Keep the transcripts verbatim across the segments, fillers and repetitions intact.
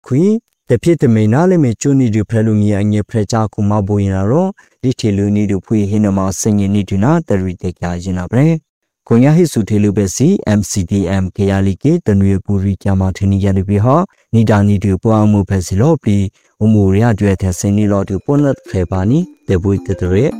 ခွေတဖြစ်တမိန်နာလည်းမချွနီဒီဖရလူမီအငယ်ဖရချာကူမဘိုရင်ရောဒီထေလူနီတို့ဖွေဟင်းနမစင်ငင်းနီဒနာတရီတေကြရင်နာပဲကိုညာဟိစုထေလူပဲစီ M C D M ကေယာလီကေတနွေပူရီကြမှာထင်းရရပြီဟာနီဒါနီတို့ပွားမှုပဲစီလို့ပြီးအမှုရရတဲ့တဲ့စင်နီလို့တို့ပွန်လက်ဖေပါနီတေဘွေတတရဲ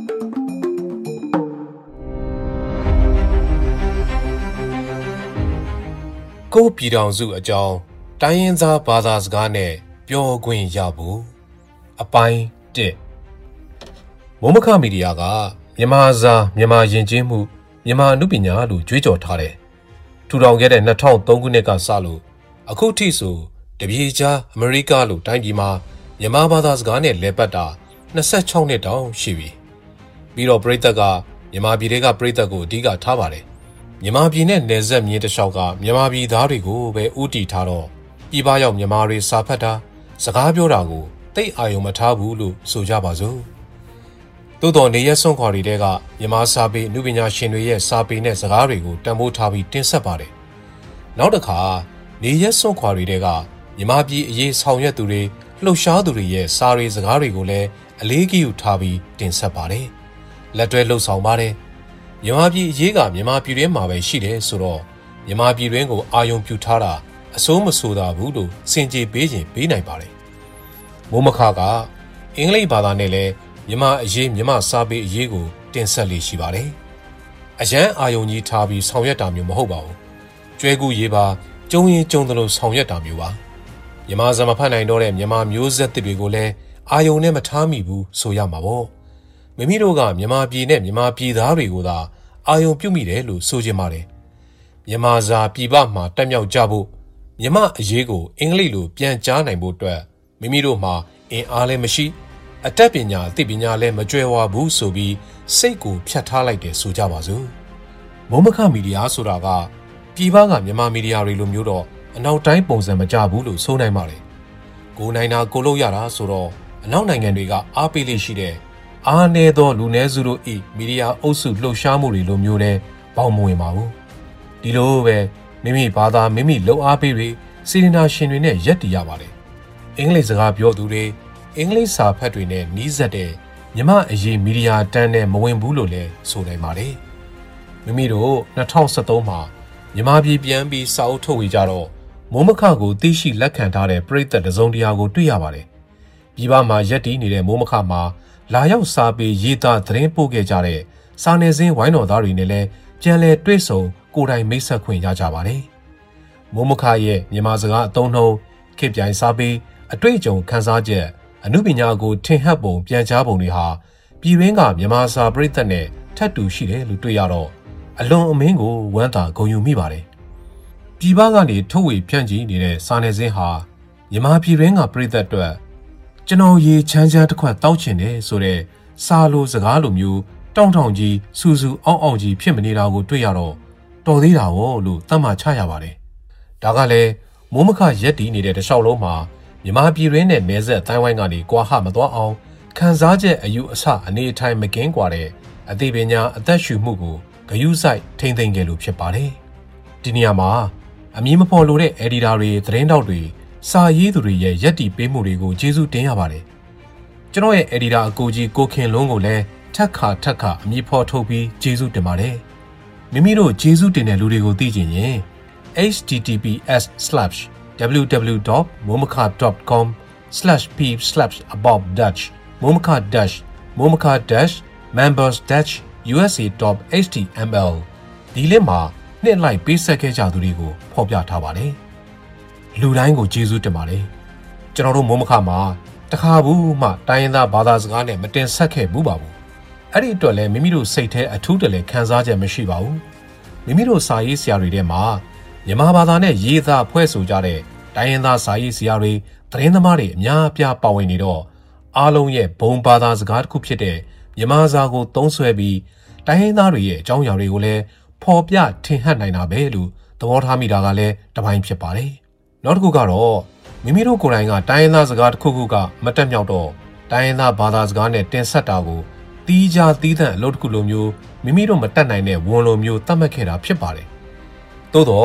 ကိုပြည်တော်စုအကြောင်းတိုင်းရင်းသားဘာသာစကားနဲ့ပြောခွင့်ရဖို့အပိုင်းတစ်မိုးမခမီဒီယာကမြန်မာစာမြန်မာယဉ်ကျေးမှုမြန်မာအနုပညာလို့ကြွေးကြော်ထားတယ်ထူထောင်ခဲ့တဲ့၂၀၀၃ခုနှစ်ကစလို့အခုထိဆိုတပြေကြားအမေရိကလို့တိုင်းပြည်မှာမြန်မာဘာသာစကားနဲ့လဲပတ်တာ၂၆နှစ်တောင်ရှိပြီပြီးတော့ပြည်သက်ကမြန်မာပြည်တွေကပြည်သက်ကိုအဓိကထားပါတယ်မြန်မာပြည်နဲ့နယ်စပ်မြေတလျှောက်ကမြန်မာပြည်သားတွေကိုပဲဥတီထားတော့ပြည်ပရောက်မြန်မာတွေစာဖတ်တာစကားပြောတာကိုသိအာရုံမထားဘူးလို့ဆိုကြပါစို့သို့တော်နေရက်စွန့်ခွာတွေတဲကမြန်မာစာပေအနုပညာရှင်တွေရဲ့စာပေနဲ့စကားတွေကိုတန်ဖိုးထားပြီးတင်ဆက်ပါတယ်နောက်တစ်ခါနေရက်စွန့်ခွာတွေတဲကမြန်မာပြည်အရေးဆောင်ရွက်သူတွေလှုပ်ရှားသူတွေရဲ့စာရီစကားတွေကိုလည်းအလေးဂရုထားပြီးတင်ဆက်ပါတယ်လက်တွဲလှုပ်ဆောင်ပါတယ်မြန်မာပြည်အရေးကမြန်မာပြည်တွင်းမှာပဲရှိတယ်ဆိုတော့မြန်မာပြည်တွင်းကိုအာရုံပြုထားတာအစိုးမဆိုတာဘူးလို့စင်ကြေပေးခြင်းပေးနိုင်ပါတယ်မိုးမခကအင်္ဂလိပ်ဘာသာနဲ့လည်းမြန်မာအရေးမြန်မာစာပေအရေးကိုတင်ဆက်လေးရှိပါတယ်အရန်အာယုံကြီးထားပြီးဆောင်ရွက်တာမျိုးမဟုတ်ပါဘူးကျွဲကူရေးပါကျုံရင်ကျုံတယ်လို့ဆောင်ရွက်တာမျိုးပါမြန်မာစမဖတ်နိုင်တော့တဲ့မြန်မာမျိုးဆက်သစ်တွေကိုလည်းအာယုံနဲ့မထားမိဘူးဆိုရမှာပေါ့မိမိတို့ကမြန်မာပြည်နဲ့မြန်မာပြည်သားတွေကိုသာအာယုံပြုမိတယ်လို့ဆိုချင်ပါတယ်မြန်မာစာပြည်ပမှာတက်မြောက်ကြဖို့မြန်မာအရေးကိုအင်္ဂလိပ်လိုပြန်ကြားနိုင်ဖို့အတွက်မိမိတို့မှာအင်အားလည်းမရှိအတတ်ပညာအသိပညာလည်းမကြွယ်ဝဘူးဆိုပြီးစိတ်ကိုဖြတ်ထားလိုက်တယ်ဆိုကြပါစို့မိုးမခမီဒီယာဆိုတာကပြည်ပကမြန်မာမီဒီယာတွေလိုမျိုးတော့အနောက်တိုင်းပုံစံမကြဘူးလို့ဆိုနိုင်ပါတယ်ကိုနိုင်တာကိုလို့ရတာဆိုတော့အနောက်နိုင်ငံတွေကအားပေးလေးရှိတဲ့အားနည်းသောလူနည်းစုတို့ဤမီဒီယာအုပ်စုလှုပ်ရှားမှုတွေလိုမျိုးနဲ့ပေါင်းမဝင်ပါဘူးဒီလိုပဲမိမိဘာသာမိမိလှုပ်အားပေးတွေစီရီနာရှင်တွေနဲ့ရက်တည်ရပါတယ်အင်္ဂလိပ်စကားပြောသူတွေအင်္ဂလိပ်စာဖတ်တွေနဲ့နီးစပ်တဲ့မြမအရေးမီဒီယာတန်းနဲ့မဝင်ဘူးလို့လည်းဆိုနိုင်ပါတယ်မိမိတို့၂၀၁၃မှာမြန်မာပြည်ပြန်ပြီးစာအုပ်ထုတ်ဝေကြတော့မိုးမခကိုသိရှိလက်ခံထားတဲ့ပရိသတ်တစုံတရာကိုတွေ့ရပါတယ်ပြည်ပမှာရက်တည်နေတဲ့မိုးမခမှာလာရောက်စာပေရေးသားသတင်းပို့ခဲ့ကြတဲ့စာနယ်ဇင်းဝိုင်းတော်သားတွေနဲ့လည်းပြန်လည်တွေ့ဆုံကိုယ်တိုင်မိတ်ဆက်ခွင့်ရကြပါတယ်။မိုးမခရဲ့မြန်မာစကားအသုံးနှုန်းခေတ်ပြိုင်စာပေအတွေ့အကြုံခန်းစားချက်အမှုပညာကိုထင်ဟပ်ပုံပြန်ကြားပုံတွေဟာပြည်တွင်းကမြန်မာစာပရိသတ်နဲ့ထပ်တူရှိတယ်လို့တွေ့ရတော့အလွန်အမင်းကိုဝမ်းသာဂုဏ်ယူမိပါတယ်။ပြည်ပကနေထုတ်ဝေဖြန့်ချီနေတဲ့စာနယ်ဇင်းဟာမြန်မာပြည်တွင်းကပရိသတ်အတွက်ကျွန်တော်ရေချမ်းချမ်းတစ်ခွက်တောက်ချင်တယ်ဆိုတဲ့စာလိုစကားလိုမျိုးတောင့်တောင့်ကြီးစူစူအောင့်အောင့်ကြီးဖြစ်မနေတာကိုတွေ့ရတော့တော်သေးတာရောလို့သတ်မှတ်ချရပါတယ်။ဒါကလည်းမိုးမခရက်တီးနေတဲ့တခြားလုံးမှာမြန်မာပြည်ရင်းနဲ့နယ်စပ်အတိုင်းဝိုင်းကနေကွာဟမသွားအောင်ခံစားချက်အယူအဆအနေအထိုင်မကင်းကွာတဲ့အသိပညာအသက်ရှူမှုကိုဂရုစိုက်ထိမ့်သိမ့်ခဲ့လို့ဖြစ်ပါတယ်။ဒီနေရာမှာအမည်မဖော်လိုတဲ့ editor တွေသတင်းတောက်တွေစာရေးသူတွေရဲ့ရက်တီပေးမှုတွေကိုကျေးဇူးတင်ရပါတယ်။ကျွန်တော်ရဲ့ editor အကိုကြီးကိုခင်လုံးကိုလည်းထက်ခါထက်ခါအမည်ဖော်ထုတ်ပြီးကျေးဇူးတင်ပါတယ်။မိမိတို့ကျေးဇူးတင်တဲ့လူတွေကိုသိချင်ရင် h t t p s slash w w w dot momaka dot com slash p slash about dutch momaka dash momaka dash members dash u s a dot h t m l ဒီလင်းမှာနှစ်လိုက်ပေးဆက်ခဲ့ကြသူတွေကိုဖော်ပြထားပါတယ်။လူတိုင်းကိုကျေးဇူးတင်ပါတယ်။ကျွန်တော်တို့မိုးမခမှာတခါဘူးမှတိုင်းရင်းသားဘာသာစကားနဲ့မတင်ဆက်ခဲ့ဘူးပါဘူး။အဲ့ဒီအတွက်လည်းမိမိတို့စိတ်ထဲအထူးတလဲခံစားချက်မရှိပါဘူး။မိမိတို့စာရေးဆရာတွေထဲမှာမြန်မာဘာသာနဲ့ရေးသားဖွဲ့ဆိုကြတဲ့တိုင်းရင်းသားစာရေးဆရာတွေသတင်းသမားတွေအများအပြားပါဝင်နေတော့အားလုံးရဲ့ဘုံဘာသာစကားတစ်ခုဖြစ်တဲ့မြန်မာစာကိုသုံးစွဲပြီးတိုင်းရင်းသားတွေရဲ့အကြောင်းအရာတွေကိုလည်းဖော်ပြထင်ဟပ်နိုင်တာပဲလို့သဘောထားမိတာကလည်းတစ်ပိုင်းဖြစ်ပါတယ်။နောက်တစ်ခုကတော့မိမိတို့ကိုယ်တိုင်ကတိုင်းရင်းသားစကားတစ်ခုခုကမတက်မြောက်တော့တိုင်းရင်းသားဘာသာစကားနဲ့တင်ဆက်တာကိုတီးခြားတီးသန့်အလုပ်တစ်ခုလိုမျိုးမိမိတို့မတက်နိုင်တဲ့ဝန်လိုမျိုးသတ်မှတ်ခဲ့တာဖြစ်ပါတယ်။သို့တော့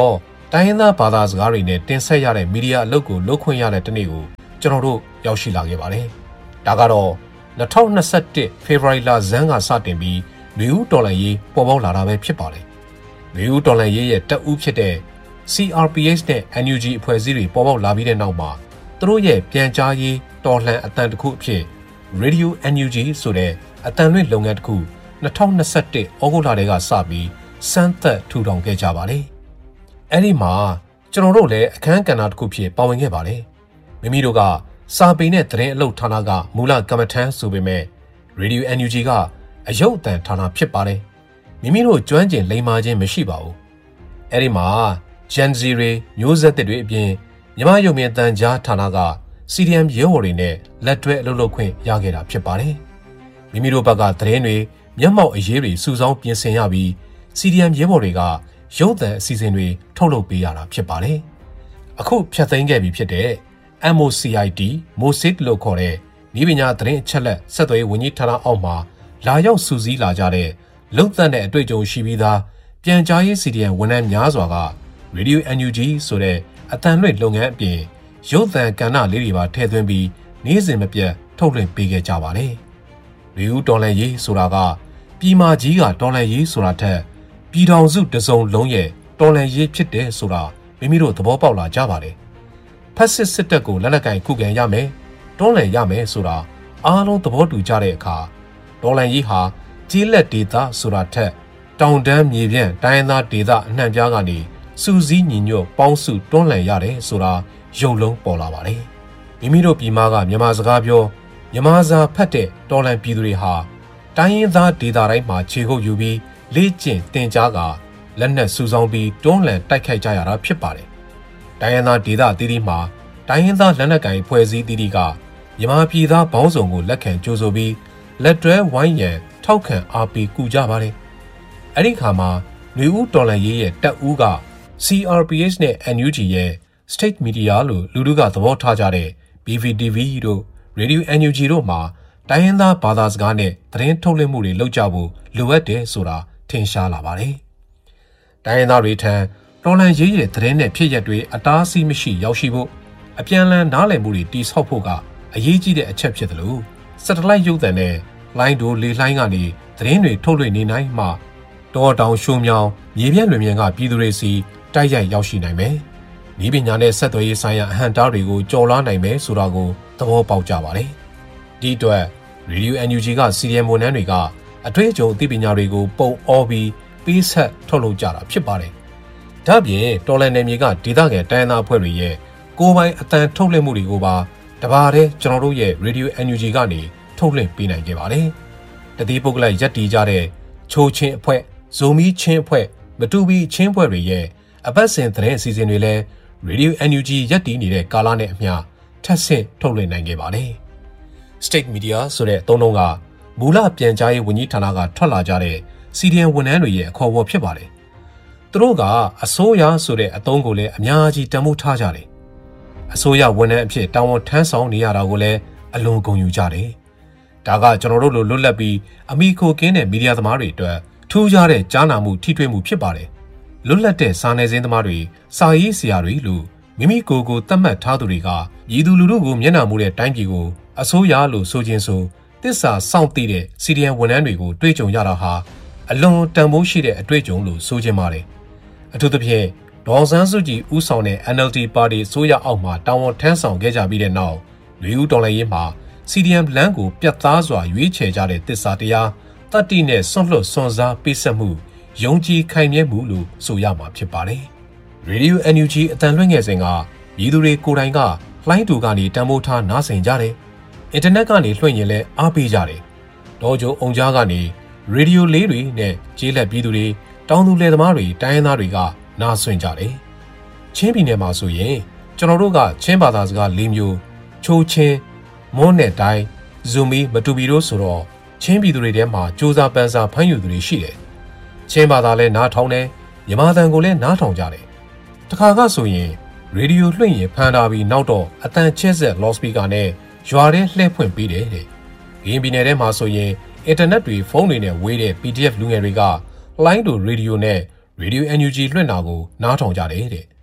တိုင်းရင်းသားဘာသာစကားတွေနဲ့တင်ဆက်ရတဲ့မီဒီယာအလုပ်ကိုလုပ်ခွင့်ရတဲ့တနေ့ကိုကျွန်တော်တို့ရောက်ရှိလာခဲ့ပါတယ်။ဒါကတော့၂၀၂၁ဖေဖော်ဝါရီလဇန်းကစတင်ပြီးနွေဦးတော်လှန်ရေးပေါ်ပေါက်လာတာပဲဖြစ်ပါတယ်။နွေဦးတော်လှန်ရေးရဲ့တပ်ဦးဖြစ်တဲ့ C R P H နဲ့ N U G အဖွဲ့အစည်းတွေပေါ်ပေါက်လာပြီးတဲ့နောက်မှာသူတို့ရဲ့ပြန်ကြားရေးတော်လှန်အတန်တစ်ခုအဖြစ် Radio N U G ဆိုတဲ့အတန်လွင့်လုပ်ငန်းတစ်ခု၂၀၂၁ဩဂုတ်လတည်းကစပြီးစမ်းသပ်ထူထောင်ခဲ့ကြပါတယ်။အဲဒီမှာကျွန်တော်တို့လည်းအခမ်းကဏ္ဍတစ်ခုဖြစ်ပါဝင်ခဲ့ပါတယ်။မိမိတို့ကစာပေနဲ့သတင်းအလုပ်ဌာနကမူလကမ္မထမ်းဆိုပေမဲ့ Radio N U G ကအယုတ်အတန်ဌာနဖြစ်ပါတယ်။မိမိတို့ကျွမ်းကျင်လိမ္မာခြင်းမရှိပါဘူး။အဲဒီမှာ Gen Z တွေမျိုးဆက်တွေအပြင်မြမယုံမြင်တန်ကြားဌာနက C D M ရဲဘော်တွေနဲ့လက်တွဲအလုပ်လုပ်ခွင့်ရခဲ့တာဖြစ်ပါတယ်။မိမိတို့ဘက်ကသတင်းတွေမျက်မှောက်အရေးတွေစုဆောင်းပြင်ဆင်ရပြီး C D M ရဲဘော်တွေကရုပ်သံအစီအစဉ်တွေထုတ်လုပ်ပေးရတာဖြစ်ပါတယ်။အခုဖြတ်သိမ်းခဲ့ပြီဖြစ်တဲ့ M O C I D မိုစစ်လို့ခေါ်တဲ့ဤပညာသတင်းအချက်လက်ဆက်သွယ်ဝန်ကြီးဌာနအောက်မှာလာရောက်စုစည်းလာကြတဲ့လုံသန့်တဲ့အတွေ့အကြုံရှိပြီးသားပြန်ကြားရေး C D M ဝန်ထမ်းများစွာက Radio N U G ဆိုတဲ့အတန်လွင့်လုပ်ငန်းအပြင်ရုပ်သံကဏ္ဍလေးတွေပါထည့်သွင်းပြီးနေ့စဉ်မပြတ်ထုတ်လွှင့်ပေးခဲ့ကြပါတယ်။နွေဦးတော်လှန်ရေးဆိုတာကပြည်မကြီးကတော်လှန်ရေးဆိုတာထက်ပြည်ထောင်စုတစုံလုံးရဲ့တော်လှန်ရေးဖြစ်တယ်ဆိုတာမိမိတို့သဘောပေါက်လာကြပါတယ်။ဖက်စစ်စစ်တပ်ကိုလက်နက်ကင်ခုခံရမယ်၊တော်လှန်ရမယ်ဆိုတာအားလုံးသဘောတူကြတဲ့အခါတော်လှန်ရေးဟာကြီးလက်ဒေသဆိုတာထက်တောင်တန်းမြေပြန့်တိုင်းသားဒေသအနှံ့ပြားကနေစူးစီးညီညွတ်ပေါင်းစုတွန်းလှန်ရတယ်ဆိုတာရုပ်လုံးပေါ်လာပါတယ်။မိမိတို့ပြည်မကမြန်မာစကားပြောမြန်မာစာဖတ်တဲ့တော်လှန်ပြည်သူတွေဟာတိုင်းရင်းသားဒေသတိုင်းမှာခြေကုပ်ယူပြီးလေ့ကျင့်သင်ကြားကလက်နက်စုဆောင်းပြီးတွန်းလှန်တိုက်ခိုက်ကြရတာဖြစ်ပါတယ်။တိုင်းရင်းသားဒေသအသီးသီးမှာတိုင်းရင်းသားလက်နက်ကိုင်ဖွဲ့စည်းသီးသီးကမြန်မာပြည်သားဘောင်းဆောင်ကိုလက်ခံကြိုဆိုပြီးလက်တွဲဝိုင်းရန်ထောက်ခံအားပေးကူကြပါတယ်။အဲ့ဒီခါမှာနွေဦးတော်လှန်ရေးရဲ့တပ်ဦးက C R P H နဲ့ N U G ရဲ့ State Media လို့လူလူကသဘောထားကြတဲ့ B V T V တို့ Radio N U G တို့မှာတိုင်းရင်းသားဘာသာစကားနဲ့သတင်းထုတ်လွှင့်မှုတွေလုပ်ကြဖို့လိုအပ်တယ်ဆိုတာထင်ရှားလာပါတယ်။တိုင်းရင်းသားတွေထံတော်လှန်ရေးရဲ့သတင်းနဲ့ဖြစ်ရပ်တွေအတားအဆီးမရှိရောက်ရှိဖို့အပြန်အလှန်နားလည်မှုတွေတည်ဆောက်ဖို့ကအရေးကြီးတဲ့အချက်ဖြစ်တယ်လို့စက်တလိုက်ရုပ်သံနဲ့လိုင်းဒိုလေလှိုင်းကနေသတင်းတွေထုတ်လွှင့်နေနိုင်မှတောတောင်ရှုံမြောင်မြေပြန့်လွင်မြန်ကပြည်သူတွေစီတိုက်ရိုက်ရောက်ရှိနိုင်မယ်။ဤပညာနဲ့ဆက်သွယ်ရေးဆိုင်ရာအဟန့်တားတွေကိုကျော်လွှားနိုင်မယ်ဆိုတာကိုသဘောပေါက်ကြပါတယ်။ဒီအတွက် Radio N U G က C D M ဝန်ထမ်းတွေကအတွေ့အကြုံအသိပညာတွေကိုပုံအောပြီးပေးဆက်ထုတ်လုပ်ကြတာဖြစ်ပါတယ်။ဒါ့အပြင်တော်လန်နယ်မြေကဒေသခံတိုင်းသားအဖွဲ့တွေရဲ့ကိုယ်ပိုင်အတန်ထုတ်လွှင့်မှုတွေကိုပါတပါးတည်းကျွန်တော်တို့ရဲ့ Radio N U G ကနေထုတ်လွှင့်ပေးနိုင်ခဲ့ပါတယ်။တတိပုဂ္ဂလိကရပ်တည်ကြတဲ့ချိုးချင်းအဖွဲ့ဇုံမီချင်းအဖွဲ့မတူပီချင်းအဖွဲ့တွေရဲ့အပတ်စဉ်သတင်းအစီအစဉ်တွေလည်း Radio N U G ရပ်တည်နေတဲ့ကာလနဲ့အမျှထပ်ဆင့်ထုတ်လွှင့်နိုင်ခဲ့ပါတယ်။ State Media ဆိုတဲ့အသုံးလုံးကမူလပြန်ကြားရေးဝန်ကြီးဌာနကထွက်လာကြတဲ့ C D M ဝန်ထမ်းတွေရဲ့အခေါ်အဝေါ်ဖြစ်ပါတယ်။သူတို့ကအစိုးရဆိုတဲ့အသုံးကိုလည်းအများကြီးတန်ဖိုးထားကြတယ်။အစိုးရဝန်ထမ်းအဖြစ်တာဝန်ထမ်းဆောင်နေရတာကိုလည်းအလွန်ဂုဏ်ယူကြတယ်။ဒါကကျွန်တော်တို့လိုလွတ်လပ်ပြီးအမိခိုကင်းတဲ့မီဒီယာသမားတွေအတွက်ထူးခြားတဲ့ကြားနာမှုထိတွေ့မှုဖြစ်ပါတယ်။လွတ်လပ်တဲ့စာနယ်ဇင်းသမားတွေစာရေးဆရာတွေလို့မိမိကိုယ်ကိုသတ်မှတ်ထားသူတွေကရည်သူလူထုကိုမျက်နှာမူတဲ့တိုင်းပြည်ကိုအစိုးရလို့ဆိုခြင်းဆိုတစ္ဆာစောင့်သိတဲ့ C D M ဝန်ထမ်းတွေကိုတွေ့ကြုံရတာဟာအလွန်တန်ဖိုးရှိတဲ့အတွေ့အကြုံလို့ဆိုခြင်းပါတယ်။အထူးသဖြင့်ဒေါ်စန်းစုကြည်ဦးဆောင်တဲ့ N L D ပါတီဆိုရအောက်မှာတာဝန်ထမ်းဆောင်ခဲ့ကြပြီးတဲ့နောက်နွေဦးတော်လှန်ရေးမှာ C D M လမ်းကိုပြတ်သားစွာရွေးချယ်ကြတဲ့တစ္ဆာတရားတတ္တိနဲ့စွန့်လွတ်စွန့်စားပေးဆက်မှုယုံကြည်ခိုင်မြဲမှုလို့ဆိုရမှာဖြစ်ပါတယ်။ Radio N U G အတန်လွှင့်ငယ်စဉ်ကပြည်သူတွေကိုယ်တိုင်ကလှိုင်းတူကနေတံမိုးထားနားဆင်ကြတယ်။အင်တာနက်ကနေလွှင့်ရင်လည်းအားပေးကြတယ်။ဒေါ်ကျိုအောင်ကြားကနေရေဒီယိုလေးတွေနဲ့ကျေးလက်ပြည်သူတွေတောင်သူလယ်သမားတွေတိုင်းရင်းသားတွေကနားဆွင့်ကြတယ်။ချင်းပြည်နယ်မှာဆိုရင်ကျွန်တော်တို့ကချင်းဘာသာစကား၄မျိုးချိုးချင်းမွန်းနဲ့တိုင်းဇူမီမတူပီတို့ဆိုတော့ချင်းပြည်သူတွေထဲမှာစူးစမ်းပန်းစားဖမ်းယူသူတွေရှိတယ်။ချင်းဘာသာလည်းနားထောင်တယ်မြန်မာတန်ကိုလည်းနားထောင်ကြတယ်။တခါကဆိုရင်ရေဒီယိုလွှင့်ရင်ဖမ်းထားပြီးနောက်တော့အတန်ချဲ့ဆက်လော့စပီကာနဲ့ရွာထဲလှည့်ဖွင့်ပေးတယ်တဲ့။ဂင်းပြည်နယ်ထဲမှာဆိုရင်အင်တာနက်တွေဖုန်းတွေနဲ့ဝေးတဲ့ P D F လူငယ်တွေကလိုင်းတူရေဒီယိုနဲ့ Radio N U G လွှင့်တာကိုနားထောင်ကြတယ်တဲ့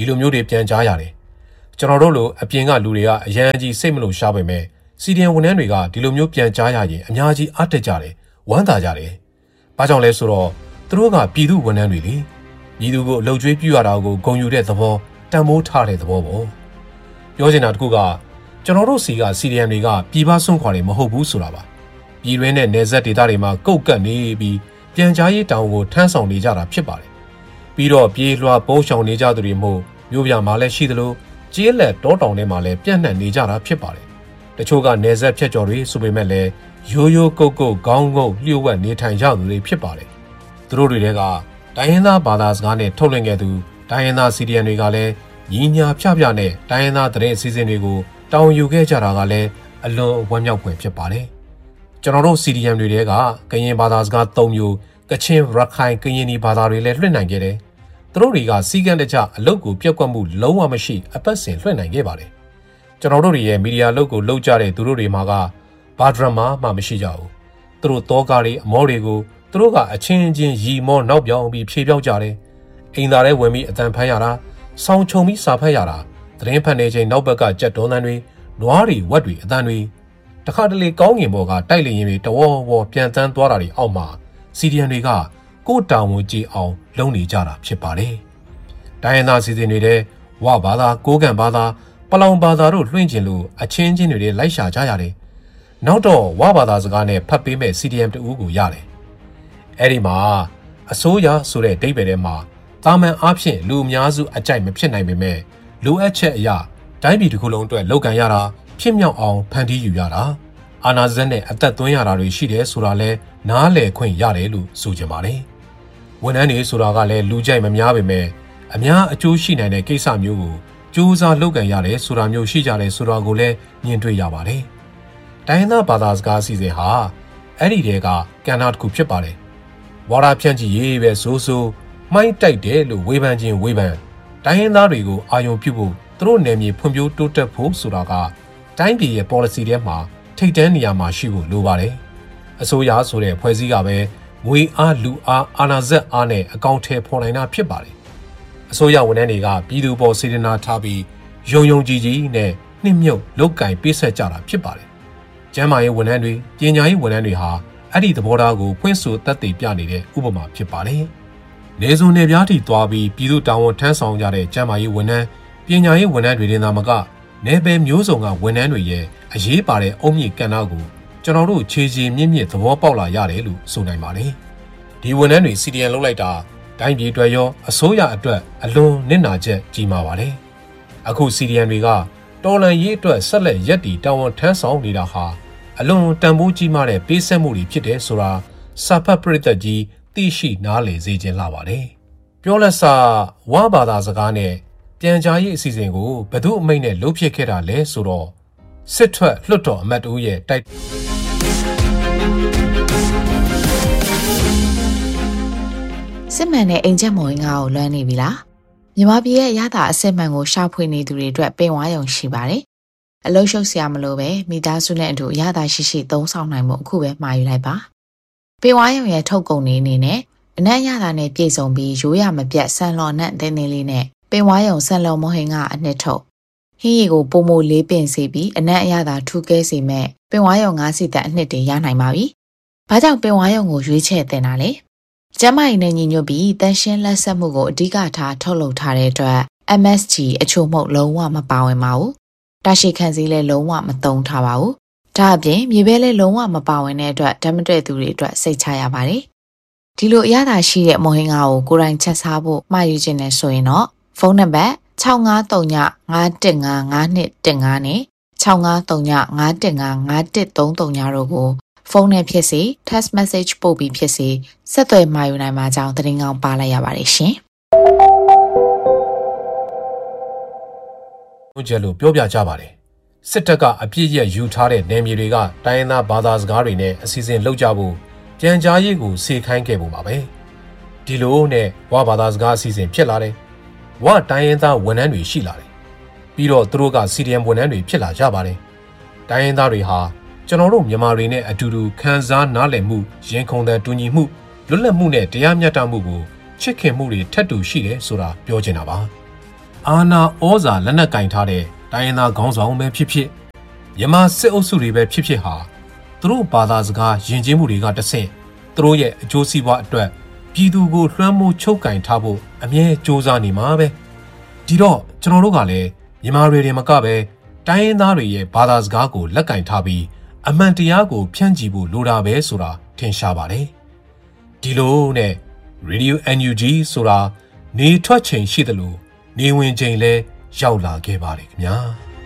ဒီလိုမျိုးတွေပြန်ကြားရတယ်ကျွန်တော်တို့လိုအပြင်ကလူတွေကအရန်ကြီးစိတ်မလို့ရှားပေမဲ့စီဒီအမ်ဝန်ထမ်းတွေကဒီလိုမျိုးပြန်ကြားရရင်အများကြီးအားတက်ကြတယ်ဝမ်းသာကြတယ်ဘာကြောင့်လဲဆိုတော့သူတို့ကပြည်သူဝန်ထမ်းတွေလေပြည်သူကိုအလုပ်ကျွေးပြုရတာကိုဂုဏ်ယူတဲ့သဘောတန်ဖိုးထားတဲ့သဘောပေါ့ပြောချင်တာတခုကကျွန်တော်တို့စီက စီ ဒီ အမ် တွေကပြည်ပဆွန့်ခွာတွေမဟုတ်ဘူးဆိုတာပါပြည်တွင်းနဲ့နယ်စပ်ဒေသတွေမှာကုတ်ကပ်နေပြီးပြန်ကြားရေးတောင်ကိုထမ်းဆောင်နေကြတာဖြစ်ပါတယ်ပြီးတော့ပြေးလွှာပုံးရှောင်နေကြသူတွေမို့မြို့ပြမှာလည်းရှိသလိုကျေးလက်တောတောင်ထဲမှာလည်းပြန့်နှံ့နေကြတာဖြစ်ပါတယ်တချို့ကနယ်စပ်ဖြတ်ကျော်တွေဆိုပေမဲ့လည်းရိုးရိုးကုတ်ကုတ်ခေါင်းငုပ်လျှို့ဝှက်နေထိုင်ကြသူတွေဖြစ်ပါတယ်သူတို့တွေကတိုင်းရင်းသားဘာသာစကားနဲ့ထုတ်လွှင့်ခဲ့သူတိုင်းရင်းသား စီ ဒီ အမ် တွေကလည်းညီညာဖြဖြနဲ့တိုင်းရင်းသားသတင်းအစီအစဉ်တွေကိုတောင်းယူခဲ့ကြတာကလည်းအလွန်ဝမ်းမြောက်ဖွယ်ဖြစ်ပါတယ်ကျွန်တော်တို့ စီ ဒီ အမ် တွေတဲကကရင်ဘာသာစကား၃မျိုးကချင်ရခိုင်ကရင်ဒီဘာသာတွေလည်းလွှင့်နိုင်ခဲ့တယ်သူတို့တွေကစီကံတကျအလုပ်ကိုပြက်ကွက်မှုလုံးဝမရှိအပတ်စဉ်လွှင့်နိုင်ခဲ့ပါတယ်ကျွန်တော်တို့ရဲ့မီဒီယာလုပ်ကိုလုပ်ကြတဲ့သူတို့တွေမှာကဘာဒရမာမှမရှိကြဘူးသူတို့တောကားတွေအမောတွေကိုသူတို့ကအချင်းချင်းရီမောနောက်ပြောင်းပြီးဖြေပြောက်ကြတယ်အိမ်သားတွေဝင်ပြီးအတန်ဖမ်းရတာဆောင်းချုံပြီးစာဖတ်ရတာသတင်းဖတ်နေချိန်နောက်ဘက်ကကြက်တွန်းတန်းတွေနွားတွေဝက်တွေအတန်တွေတခါတလေကောင်းငင်ဘော်ကတိုက်လေရင်တွေတဝေါဝေါ်ပြန်တန်းသွားတာတွေအောက်မှာစီဒီအမ်တွေကကိုယ်တောင်ဝင်ကြည့်အောင်လုပ်နေကြတာဖြစ်ပါတယ်တိုင်းရင်းသားစီစဉ်တွေဝဘာသာကိုးကံဘာသာပလောင်ဘာသာတို့လွှင့်ကျင်လို့အချင်းချင်းတွေလိုက်ရှာကြရတယ်နောက်တော့ဝဘာသာစကားနဲ့ဖတ်ပေးမဲ့ စီ ဒီ အမ် တူကိုရတယ်အဲ့ဒီမှာအစိုးရဆိုတဲ့ဒိတ်ပဲထဲမှာတာမန်အားဖြင့်လူအများစုအကြိုက်မဖြစ်နိုင်ပေမဲ့လိုအပ်ချက်အရာတိုင်းပြည်တစ်ခုလုံးအတွက်လောက်ကန်ရတာဖြစ်မြောက်အောင်ဖန်တီးယူရတာအာဏာစက်နဲ့အသက်သွင်းရတာတွေရှိတယ်ဆိုတာလဲနားလည်ခွင့်ရတယ်လို့ဆိုကြပါတယ်ဝန်ထမ်းတွေဆိုတာကလည်းလူကြိုက်မများပေမဲ့အများအကျိုးရှိနိုင်တဲ့ကိစ္စမျိုးကိုကြိုးစားလုပ်ကန်ရတယ်ဆိုတာမျိုးရှိကြတယ်ဆိုတာကိုလည်းမြင်တွေ့ရပါတယ်တိုင်းသားဘာသာစကားအစီအစဉ်ဟာအဲ့ဒီတဲကကဏ္ဍတစ်ခုဖြစ်ပါတယ်ဝါဒဖြန့်ချီရေးပဲဆိုဆိုမိုင်းတိုက်တယ်လို့ဝေဖန်ခြင်းဝေဖန်တိုင်းရင်းသားတွေကိုအာရုံပြုဖို့သူတို့နယ်မြေဖွံ့ဖြိုးတိုးတက်ဖို့ဆိုတာကတိုင်းပြည်ရဲ့ policy ထဲမှာထိပ်တန်းနေရာမှာရှိဖို့လိုပါတယ်အစိုးရဆိုတဲ့ဖွဲ့စည်းကပဲငွေအားလူအားအာဏာစက်အားနဲ့အကောင့်ထဲပေါ်နိုင်တာဖြစ်ပါတယ်အစိုးရဝန်ထမ်းတွေကပြည်သူပေါ်စေတနာထားပြီးယုံယုံကြည်ကြည်နဲ့နှိမ့်မြုပ်လုပ်ကင်ပေးဆက်ကြတာဖြစ်ပါတယ်ကျန်းမာရေးဝန်ထမ်းတွေပညာရေးဝန်ထမ်းတွေဟာအဲ့ဒီသဘောထားကိုဖွင့်ဆိုသက်သေပြနေတဲ့ဥပမာဖြစ်ပါတယ်နေစုံနယ်ပြားထိသွားပြီးပြည်သူတောင်ဝန်ထမ်းဆောင်ကြတဲ့ကျန်းမာရေးဝန်ထမ်းပညာရေးဝန်ထမ်းတွေတင်သာမကနေပယ်မျိုးစုံကဝန်ထမ်းတွေရဲ့အရေးပါတဲ့အုံမြင့်ကဏ္ဍကိုကျွန်တော်တို့ခြေချီမြင့်မြင့်သဘောပေါက်လာရတယ်လို့ဆိုနိုင်ပါတယ်ဒီဝန်ထမ်းတွေ စီ ဒီ အမ် လုပ်လိုက်တာတိုင်းပြည်အတွက်ရောအစိုးရအတွက်အလွန်နစ်နာချက်ကြီးမာပါတယ်အခု စီ ဒီ အမ် တွေကတော်လှန်ရေးအတွက်ဆက်လက်ရပ်တည်တာဝန်ထမ်းဆောင်နေတာဟာအလွန်တန်ဖိုးကြီးမားတဲ့ပေးဆက်မှုတွေဖြစ်တယ်ဆိုတာစာဖတ်ပရိသတ်ကြီးသိရှိနားလည်စေခြင်းလာပါတယ်ပြောလက်စာဝါဘာသာစကားနဲ့ပြန်ကြားရေးအစီအစဉ်ကိုဘယ်သူအမိန့်နဲ့လုပ်ဖြစ်ခဲ့တာလဲဆိုတော့စစ်ထွက်လွှတ်တော်အမတ်တို့ရဲ့တိုက်စစ်မှန်တဲ့အိမ်ချက်မော်ရင်ကားကိုလွှမ်းနေပြီလားမြန်မာပြည်ရဲ့ရတာအစစ်မှန်ကိုရှာဖွေနေသူတွေအတွက်ပင်ဝါရုံရှိပါတယ်အလုံးရှုပ်စရာမလိုပဲမိသားစုနဲ့အတူရတာရှိရှိသုံးဆောင်နိုင်မှုအခုပဲမှာယူလိုက်ပါပင်ဝါရုံရဲ့ထုတ်ကုန်နေအနေနဲ့အနက်ရတာနဲ့ပြည့်စုံပြီးရိုးရမပြတ်ဆန်လော်နဲ့တင်းတင်းလေးနဲ့ပင်ဝါရုံဆန်လော်မဟင်ကအနှစ်ထုတ်ဟင်းရီကိုပုံမိုလေးပင်စေပြီးအနက်အရသာထူကဲစေမဲ့ပင်ဝါရုံငါးစီတက်အနှစ်တွေရနိုင်ပါပြီဘာကြောင့်ပင်ဝါရုံကိုရွေးချယ်တင်တာလဲကျမကြီးနဲ့ညီညွတ်ပြီးတန်ရှင်းလက်ဆက်မှုကိုအဓိကထားထုတ်လုပ်ထားတဲ့အတွက် အမ် အက်စ် ဂျီ အချို့မှုတ်လုံးဝမပါဝင်ပါဘူး။တာရှိခံစည်းလည်းလုံးဝမသုံးထားပါဘူး။ဒါအပြင်မြေပဲလည်းလုံးဝမပါဝင်တဲ့အတွက်ဓာတ်မတည့်သူတွေအတွက်စိတ်ချရပါတယ်။ဒီလိုအရသာရှိတဲ့မော်ဟင်္ဂါကိုကိုယ်တိုင်ချက်စားဖို့မှာယူခြင်းနဲ့ဆိုရင်တော့ဖုန်းနံပါတ်၆၅၃ည၅၁၅၅၂၁၅နဲ့၆၅၃ည၅၁၅၅၅၁၃၃တို့ကိုဖုန်းနဲ့ဖြစ်စေ text message ပို့ပြီးဖြစ်စေဆက်သွယ်မှာယူနိုင်မှာကြောင်းသတင်းကောင်းပါလိုက်ရပါတယ်ရှင်။ဟုတ်ကြလို့ပြောပြကြပါတယ်။စစ်တပ်ကအပြစ်ရယူထားတဲ့နယ်မြေတွေကတိုင်းရင်းသားဘာသာစကားတွေနဲ့အစီအစဉ်လုပ်ကြဖို့ပြန်ကြားရေးကိုစေခိုင်းခဲ့ပုံပါပဲ။ဒီလိုနဲ့ဝါဘာသာစကားအစီအစဉ်ဖြစ်လာတယ်။ဝါတိုင်းရင်းသားဝန်ထမ်းတွေရှိလာတယ်။ပြီးတော့သူတို့က စီ ဒီ အမ် ဝန်ထမ်းတွေဖြစ်လာကြပါတယ်။တိုင်းရင်းသားတွေဟာကျွန်တော်တို့မြန်မာတွေနဲ့အတူတူခံစားနားလည်မှုရင်ခုန်တဲ့တူညီမှုလွတ်လပ်မှုနဲ့တရားမျှတမှုကိုချစ်ခင်မှုတွေထပ်တူရှိတယ်ဆိုတာပြောချင်တာပါအာဏာဩဇာလက်နက်ကင်ထားတဲ့တိုင်းရင်းသားခေါင်းဆောင်ပဲဖြစ်ဖြစ်မြန်မာစစ်အုပ်စုတွေပဲဖြစ်ဖြစ်ဟာသူတို့ဘာသာစကားယဉ်ကျေးမှုတွေကတဆင့်သူတို့ရဲ့အကျိုးစီးပွားအတွက်ပြည်သူကိုလွှမ်းမိုးချုပ်ကင်ထားဖို့အမြဲစ조사နေမှာပဲဒီတော့ကျွန်တော်တို့ကလည်းမြန်မာတွေတွေမကပဲတိုင်းရင်းသားတွေရဲ့ဘာသာစကားကိုလက်ကင်ထားပြီးအမှန်တရားကိုဖြန့်ကြည့်ဖို့လိုတာပဲဆိုတာထင်ရှားပါတယ်ဒီလိုနဲ့ Radio အန် ယူ ဂျီ ဆိုတာနေထွက်ချိန်ရှိတယ်လို့နေဝင်ချိန်လဲရောက်လာခဲ့ပါတယ်ခင်ဗျာ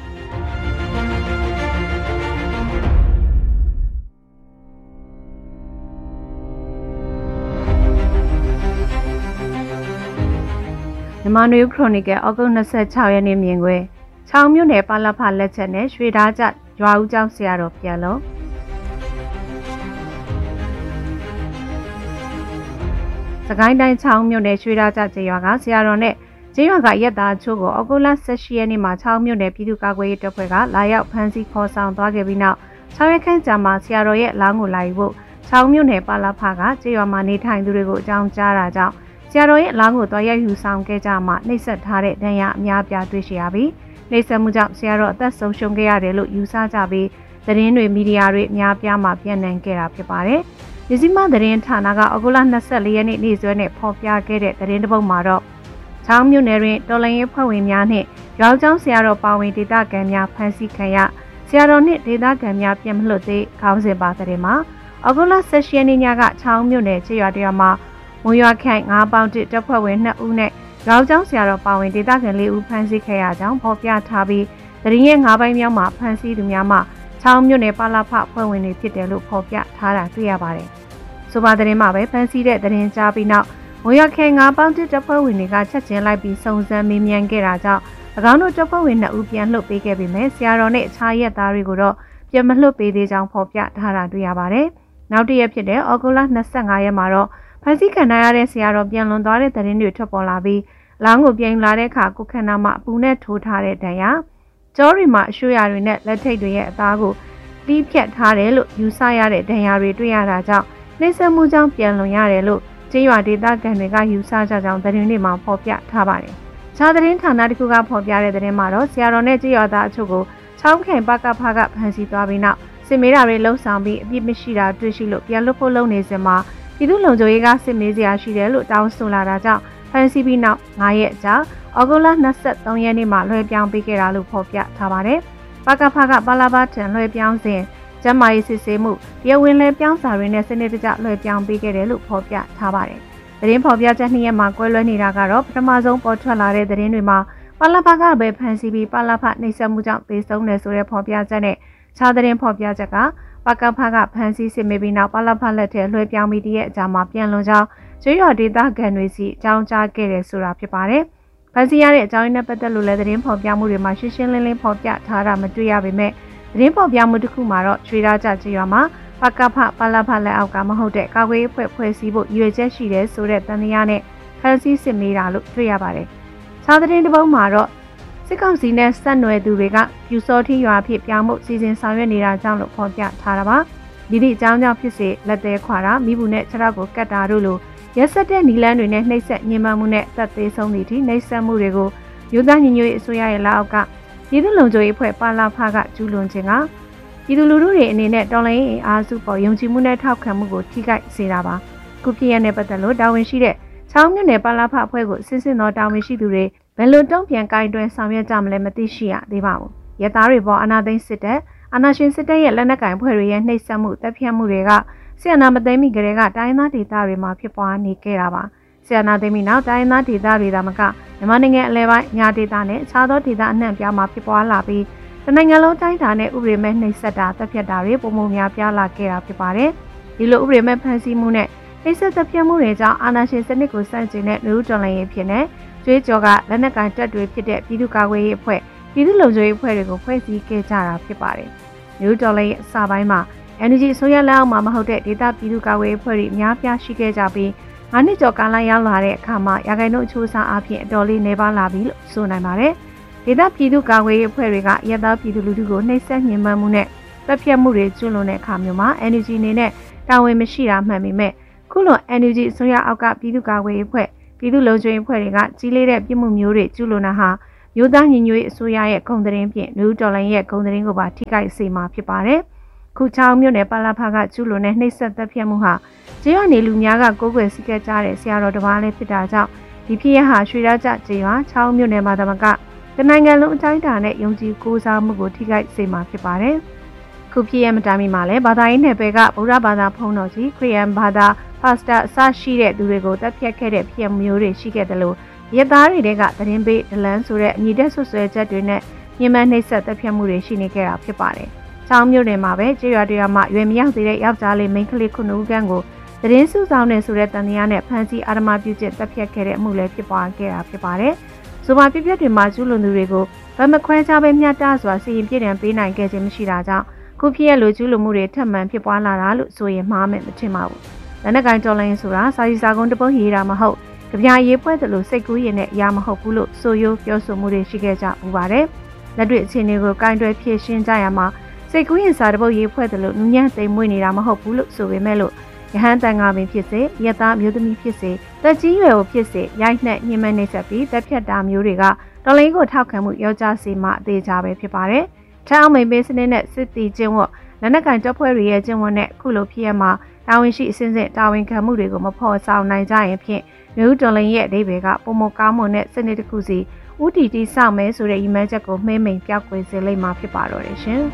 မြန်မာနွေခရိုနီကယ်ဩဂုတ်၂၆ရက်နေ့မြင်ကွယ်ချောင်းမြို့နယ်ပါလဖလက်ချက်နဲ့ရွှေသားကျရွာဦးကျောင်းဆရာတော်ပြန်လို့စကိုင်းတိုင်းချောင်းမြို့နယ်ရွှေသားကျကျေးရွာကဆရာတော်နဲ့ကျေးရွာကရက်သားချို့ကိုဩဂုတ်လ၁၈ရက်နေ့မှာချောင်းမြို့နယ်ပြည်သူ့ကာကွယ်ရေးတပ်ဖွဲ့ကလာရောက်ဖမ်းဆီးခေါ်ဆောင်သွားခဲ့ပြီးနောက်၆ရက်ခန့်ကြာမှဆရာတော်ရဲ့လောင်းကိုလာယူဖို့ချောင်းမြို့နယ်ပါလဖကကျေးရွာမှာနေထိုင်သူတွေကိုအကြောင်းကြားတာကြောင့်ဆရာတော်ရဲ့အလောင်းကိုတွားရိုက်ယူဆောင်ခဲ့ကြမှနှိပ်စက်ထားတဲ့ဒဏ်ရာအများပြားတွေ့ရှိရပြီးနှိပ်စက်မှုကြောင့်ဆရာတော်အသက်ဆုံးရှုံးခဲ့ရတယ်လို့ယူဆကြပြီးသတင်းတွေမီဒီယာတွေအများပြားမှပြန့်နှံ့ခဲ့တာဖြစ်ပါတယ်။ဒီစီမသတင်းဌာနကဩဂုတ်လ၂၄ရက်နေ့နေ့စွဲနဲ့ဖော်ပြခဲ့တဲ့သတင်းတစ်ပုဒ်မှာတော့ချောင်းမြို့နယ်တွင်တော်လှန်ရေးဖွဲ့ဝင်များနှင့်ရောင်ကျောင်းဆရာတော်ပါဝင်ဒေသခံများဖမ်းဆီးခံရဆရာတော်နှင့်ဒေသခံများပြန်မလွတ်သေးခေါင်းစဉ်ပါတဲ့မှာဩဂုတ်လ၁၈ရက်နေ့ညကချောင်းမြို့နယ်ကျေးရွာတရွာမှာမွန်ရွာခန့်ငါးပေါင်းတစ်တပ်ဖွဲ့ဝင်နှစ်ဦးနဲ့ရောင်ကျောင်းဆရာတော်ပါဝင်ဒေသခံလေးဦးဖမ်းဆီးခဲ့ရကြောင်းဖော်ပြထားပြီးတရင်ရဲ့ငါးပိုင်းမြောက်မှာဖမ်းဆီးသူများမှချောင်းမြို့နယ်ပါလာဖဖွဲ့ဝင်တွေဖြစ်တယ်လို့ဖော်ပြထားတာတွေ့ရပါတယ်။ဆိုပါတဲ့မှာပဲဖမ်းဆီးတဲ့တရင်ကြားပြီးနောက်မွန်ရွာခန့်ငါးပေါင်းတစ်တပ်ဖွဲ့ဝင်တွေကချက်ချင်းလိုက်ပြီးစုံစမ်းမေးမြန်းခဲ့တာကြောင့်၎င်းတို့တပ်ဖွဲ့ဝင်နှစ်ဦးပြန်လွှတ်ပေးခဲ့ပေမဲ့ဆရာတော်နဲ့အခြားရက်သားတွေကိုတော့ပြန်မလွှတ်ပေးသေးကြောင်းဖော်ပြထားတာတွေ့ရပါတယ်။နောက်တစ်ရက်ဖြစ်တဲ့ဩဂုတ်လ၂၅ရက်မှာတော့ဖမ်းဆီးခံရတဲ့ဆရာတော်ပြန်လွန်သွားတဲ့သတင်းတွေထွက်ပေါ်လာပြီးလောင်းကိုပြန်လာတဲ့အခါကိုခန္ဓာမှာအပူနဲ့ထိုးထားတဲ့ဒဏ်ရာကြောရီမှာအရှူရတွေနဲ့လက်ထိတ်တွေရဲ့အသားကိုတီးဖြတ်ထားတယ်လို့ယူဆရတဲ့ဒဏ်ရာတွေတွေ့ရတာကြောင့်နှိမ့်ဆက်မှုကြောင့်ပြန်လွန်ရတယ်လို့ကျေးရွာဒေသခံတွေကယူဆကြကြောင်းသတင်းတွေမှာဖော်ပြထားပါတယ်။ခြားသတင်းဌာနတစ်ခုကဖော်ပြတဲ့သတင်းမှာတော့ဆရာတော်နဲ့ကျေးရွာသားအချို့ကိုချောင်းခင်ပကဖကဖမ်းဆီးသွားပြီးနောက်စစ်မေးတာတွေလှုံ့ဆော်ပြီးအပြစ်မရှိတာတွေ့ရှိလို့ပြန်လွတ်ဖို့လုပ်နေစဉ်မှာပြည်သူ့လုံခြုံရေးကစစ်မေးစရာရှိတယ်လို့တောင်းဆိုလာတာကြောင့်ဖမ်းဆီးပြီးနောက်၅ရက်ကြာဩဂုတ်လ၂၃ရက်နေ့မှာလွှဲပြောင်းပေးခဲ့တာလို့ဖော်ပြထားပါတယ်။ပကဖကပါလာဘထံလွှဲပြောင်းစဉ်ကျန်းမာရေးစစ်ဆေးမှုပြည်ဝင်လဲပြောင်းစာတွေနဲ့စနစ်တကျလွှဲပြောင်းပေးခဲ့တယ်လို့ဖော်ပြထားပါတယ်။သတင်းဖော်ပြချက်နှစ်ရက်မှာကွဲလွဲနေတာကတော့ပထမဆုံးပေါ်ထွက်လာတဲ့သတင်းတွေမှာပါလာဘကပဲဖမ်းဆီးပြီးပါလာဘနှိပ်စက်မှုကြောင့်သေဆုံးတယ်ဆိုတဲ့ဖော်ပြချက်နဲ့ခြားသတင်းဖော်ပြချက်ကပကဖကဖမ်းဆီးစစ်မေးပြီးနောက်ပါလာဖလက်ထဲလွှဲပြောင်းပြီးတရက်အကြာမှာပြန်လွန်ကြောင်းကျွော်ဒေသခံတွေစီအကြောင်းကြားခဲ့တယ်ဆိုတာဖြစ်ပါတယ်။ဖမ်းဆီးရတဲ့အကြောင်းရင်းနဲ့ပတ်သက်လို့လည်းသတင်းဖော်ပြမှုတွေမှာရှင်းရှင်းလင်းလင်းဖော်ပြထားတာမတွေ့ရပေမဲ့သတင်းဖော်ပြမှုတစ်ခုမှာတော့ရွှေသားကြကျေးရွာမှာပကဖပါလာဖလက်အောက်ကမဟုတ်တဲ့ကာကွယ်ရေးဖွဲ့ဖွဲ့စည်းဖို့ရည်ရွယ်ချက်ရှိတယ်ဆိုတဲ့တန်တရားနဲ့ဖမ်းဆီးစစ်မေးတာလို့တွေ့ရပါတယ်။ခြားသတင်းတစ်ပုဒ်မှာတော့စစ်ကောင်စီနဲ့ဆက်နွယ်သူတွေကယူစောထီရွာဖြစ်ပြောင်းမှုစီစဉ်ဆောင်ရွက်နေတာကြောင့်လို့ဖော်ပြထားတာပါ။ဒီသည့်အကြောင်းကြောင့်ဖြစ်စေလက်သေးခွာတာမိဘူးနဲ့ခြေထောက်ကိုကတ်တာတို့လိုရက်ဆက်တဲ့နီလန်းတွေနဲ့နှိပ်စက်ညှဉ်းပန်းမှုနဲ့သက်သေးဆုံးသည့်ထိနှိပ်စက်မှုတွေကိုယူသားညီညွတ်ရေးအစိုးရရဲ့လက်အောက်ကပြည်သူ့လုံခြုံရေးအဖွဲ့ပါလာဖကကျူးလွန်ခြင်းကပြည်သူလူထုတွေအနေနဲ့တော်လှန်ရေးအင်အားစုပေါ်ယုံကြည်မှုနဲ့ထောက်ခံမှုကိုထိခိုက်စေတာပါ။ခုဖြစ်ရတဲ့ပတ်သက်လို့တာဝန်ရှိတဲ့ချောင်းမြို့နယ်ပါလာဖအဖွဲ့ကိုစစ်စစ်တော်တာဝန်ရှိသူတွေဘယ်လိုတုံ့ပြန်ကိုင်တွယ်ဆောင်ရွက်ကြမလဲမသိရှိရသေးပါဘူး။ရဲသားတွေပေါ်အာဏာသိမ်းစစ်တပ်အာဏာရှင်စစ်တပ်ရဲ့လက်နက်ကင်ဖွဲ့တွေရဲ့နှိပ်စက်မှုတပ်ဖြတ်မှုတွေကဆီယနာမသိမ်းမီကလေးကတိုင်းသားဒေသတွေမှာဖြစ်ပွားနေခဲ့တာပါဆီယနာသိမ်းမီနောက်တိုင်းသားဒေသတွေဒါမှကမြန်မာနိုင်ငံအလဲပိုင်းညာဒေသနဲ့အခြားသောဒေသအနှံ့ပြားမှာဖြစ်ပွားလာပြီးတနိုင်ငံလုံးတိုင်းတာနဲ့ဥပဒေမဲ့နှိပ်စက်တာတပ်ဖြတ်တာတွေပုံမှန်များပြားလာခဲ့တာဖြစ်ပါတယ်ဒီလိုဥပဒေမဲ့ဖန်ဆီးမှုနဲ့နှိပ်စက်တပ်ဖြတ်မှုတွေကြောင့်အာဏာရှင်စနစ်ကိုဆန့်ကျင်တဲ့လူထုတော်လှန်ရေးဖြစ်နေကျွေးကြော်ကလက်နက်ကင်တပ်တွေဖြစ်တဲ့ပြည်သူ့ကာကွယ်ရေးအဖွဲ့ပြည်သူ့လုံခြုံရေးအဖွဲ့တွေကိုဖွဲ့စည်းခဲ့ကြတာဖြစ်ပါတယ်လူထုတော်လှန်ရေးအစပိုင်းမှာအန်ယူဂျီ ဆိုရလက်အောက်မှာမဟုတ်တဲ့ဒေသပြည်သူ့ကာကွယ်ရေးအဖွဲ့တွေအများပြားရှိခဲ့ကြပြီးငါးနှစ်ကျော်ကာလရောက်လာတဲ့အခါမှာရာဂိုင်နှုန်းအချိုးအစားအဖြစ်အတော်လေးနေပါလာပြီလို့ဆိုနိုင်ပါတယ်။ဒေသပြည်သူ့ကာကွယ်ရေးအဖွဲ့တွေကရဲသားပြည်သူလူထုကိုနှိပ်စက်ညှဉ်းပန်းမှုနဲ့တပ်ဖြတ်မှုတွေကျူးလွန်တဲ့အခါမျိုးမှာ အန်ယူဂျီ အနေနဲ့တာဝန်မရှိတာမှန်ပေမဲ့ခုလို အန်ယူဂျီ ဆိုရအောက်ကပြည်သူ့ကာကွယ်ရေးအဖွဲ့ပြည်သူ့လုံခြုံရေးအဖွဲ့တွေကကြီးလေးတဲ့ပြည်မှုမျိုးတွေကျူးလွန်တာဟာမျိုးသားညီညွတ်ရေးအစိုးရရဲ့ဂုဏ်သတင်းဖြင့်လူတော်လိုင်းရဲ့ဂုဏ်သတင်းကိုပါထိခိုက်စေမှာဖြစ်ပါတယ်။ခုချောင်းမြို့နယ်ပလာဖာကကျူးလွန်တဲ့နှိပ်စက်တပ်ဖြတ်မှုဟာကျေးရွာနေလူများကကိုးကွယ်စည်းကပ်ကြတဲ့ဆရာတော်တစ်ပါးလည်းဖြစ်တာကြောင့်ဒီဖြစ်ရဟာရွှေရကြကျေးရွာချောင်းမြို့နယ်မှာတမကတနိုင်ငံလုံးအတိုင်းအတာနဲ့ယုံကြည်ကိုးစားမှုကိုထိခိုက်စေမှာဖြစ်ပါတယ်။ခုဖြစ်ရမတိုင်မီမှာလည်းဘာသာရေးနယ်ပယ်ကဗုဒ္ဓဘာသာဖုံးတော်ကြီးခရစ်ယာန်ဘာသာပါစတာအစရှိတဲ့သူတွေကိုတပ်ဖြတ်ခဲ့တဲ့ဖြစ်မျိုးတွေရှိခဲ့တယ်လို့ရဲသားတွေကသတင်းပေးဒလန်ဆိုတဲ့အညီတက်ဆွဆွဲချက်တွေနဲ့ညှဉ်းပန်းနှိပ်စက်တပ်ဖြတ်မှုတွေရှိနေခဲ့တာဖြစ်ပါတယ်။ချောင်းမြို့နယ်မှာပဲကျေးရွာတွေမှာရွယ်မရောက်သေးတဲ့ယောက်ျားလေးမိန်းကလေးခုနှစ်ဦးခန့်ကိုသတင်းစုဆောင်နေဆိုတဲ့တန်တရားနဲ့ဖမ်းဆီးအာဓမပြုကျင့်တပ်ဖြတ်ခဲ့တဲ့အမှုလည်းဖြစ်ပွားခဲ့တာဖြစ်ပါတယ်။ဆိုပါပြပြတွေမှာကျူးလွန်သူတွေကိုဗမခွဲခြားပဲမျှတစွာစီရင်ပြစ်ဒဏ်ပေးနိုင်ခဲ့ခြင်းမရှိတာကြောင့်ခုဖြစ်ရလိုကျူးလွန်မှုတွေထပ်မံဖြစ်ပွားလာတာလို့ဆိုရင်မှားမယ်မထင်ပါဘူး။လက်နက်ကိုင်တော်လိုင်းဆိုတာစာရီစာကုန်းတပုတ်ရေးတာမဟုတ်ကြပြရေးပွဲတယ်လို့စိတ်ကူးရင်နဲ့အရာမဟုတ်ဘူးလို့ဆိုရိုးပြောဆိုမှုတွေရှိခဲ့ကြပူပါတယ်။လက်တွေ့အခြေအနေကိုကင်တွယ်ဖြည့်ရှင်းကြရမှာစိတ်ကူးရင်စာတပုတ်ရေးဖွဲ့တယ်လို့နူးညံ့သိမ်မွေ့နေတာမဟုတ်ဘူးလို့ဆိုပေမဲ့လို့ရဟန်းတန်ခါပင်ဖြစ်စေရတမျိုးသမီးဖြစ်စေတက်ကြီးရွယ်ကိုဖြစ်စေရိုက်နှက်ညှဉ်းပန်းနှိပ်စက်ပြီးတက်ဖြတ်တာမျိုးတွေကတော်လိုင်းကိုထောက်ခံမှုယောက်ျားစီမှအသေးချပဲဖြစ်ပါတယ်။ထောင်မိန်ပေးစနစ်နဲ့စစ်တီကျင်းဝတ်လက်နက်ကင်တပ်ဖွဲ့တွေရဲ့ကျင်းဝတ်နဲ့ခုလိုဖြစ်ရမှာတာဝန်ရှိအစဉ်စဉ်တာဝန်ခံမှုတွေကိုမဖော်ဆောင်နိုင်ကြရင်ဖြင့်မျိုးတော်လိုင်းရဲ့အဓိပ္ပာယ်ကပုံမကောင်းမွန်တဲ့စနစ်တစ်ခုစီဥတီတီစောင့်မဲဆိုတဲ့ရည်မှန်းချက်ကိုမှဲမိန်ပြောက်ကွယ်စေလိမ့်မှာဖြစ်ပါတော့တယ်ရှင်။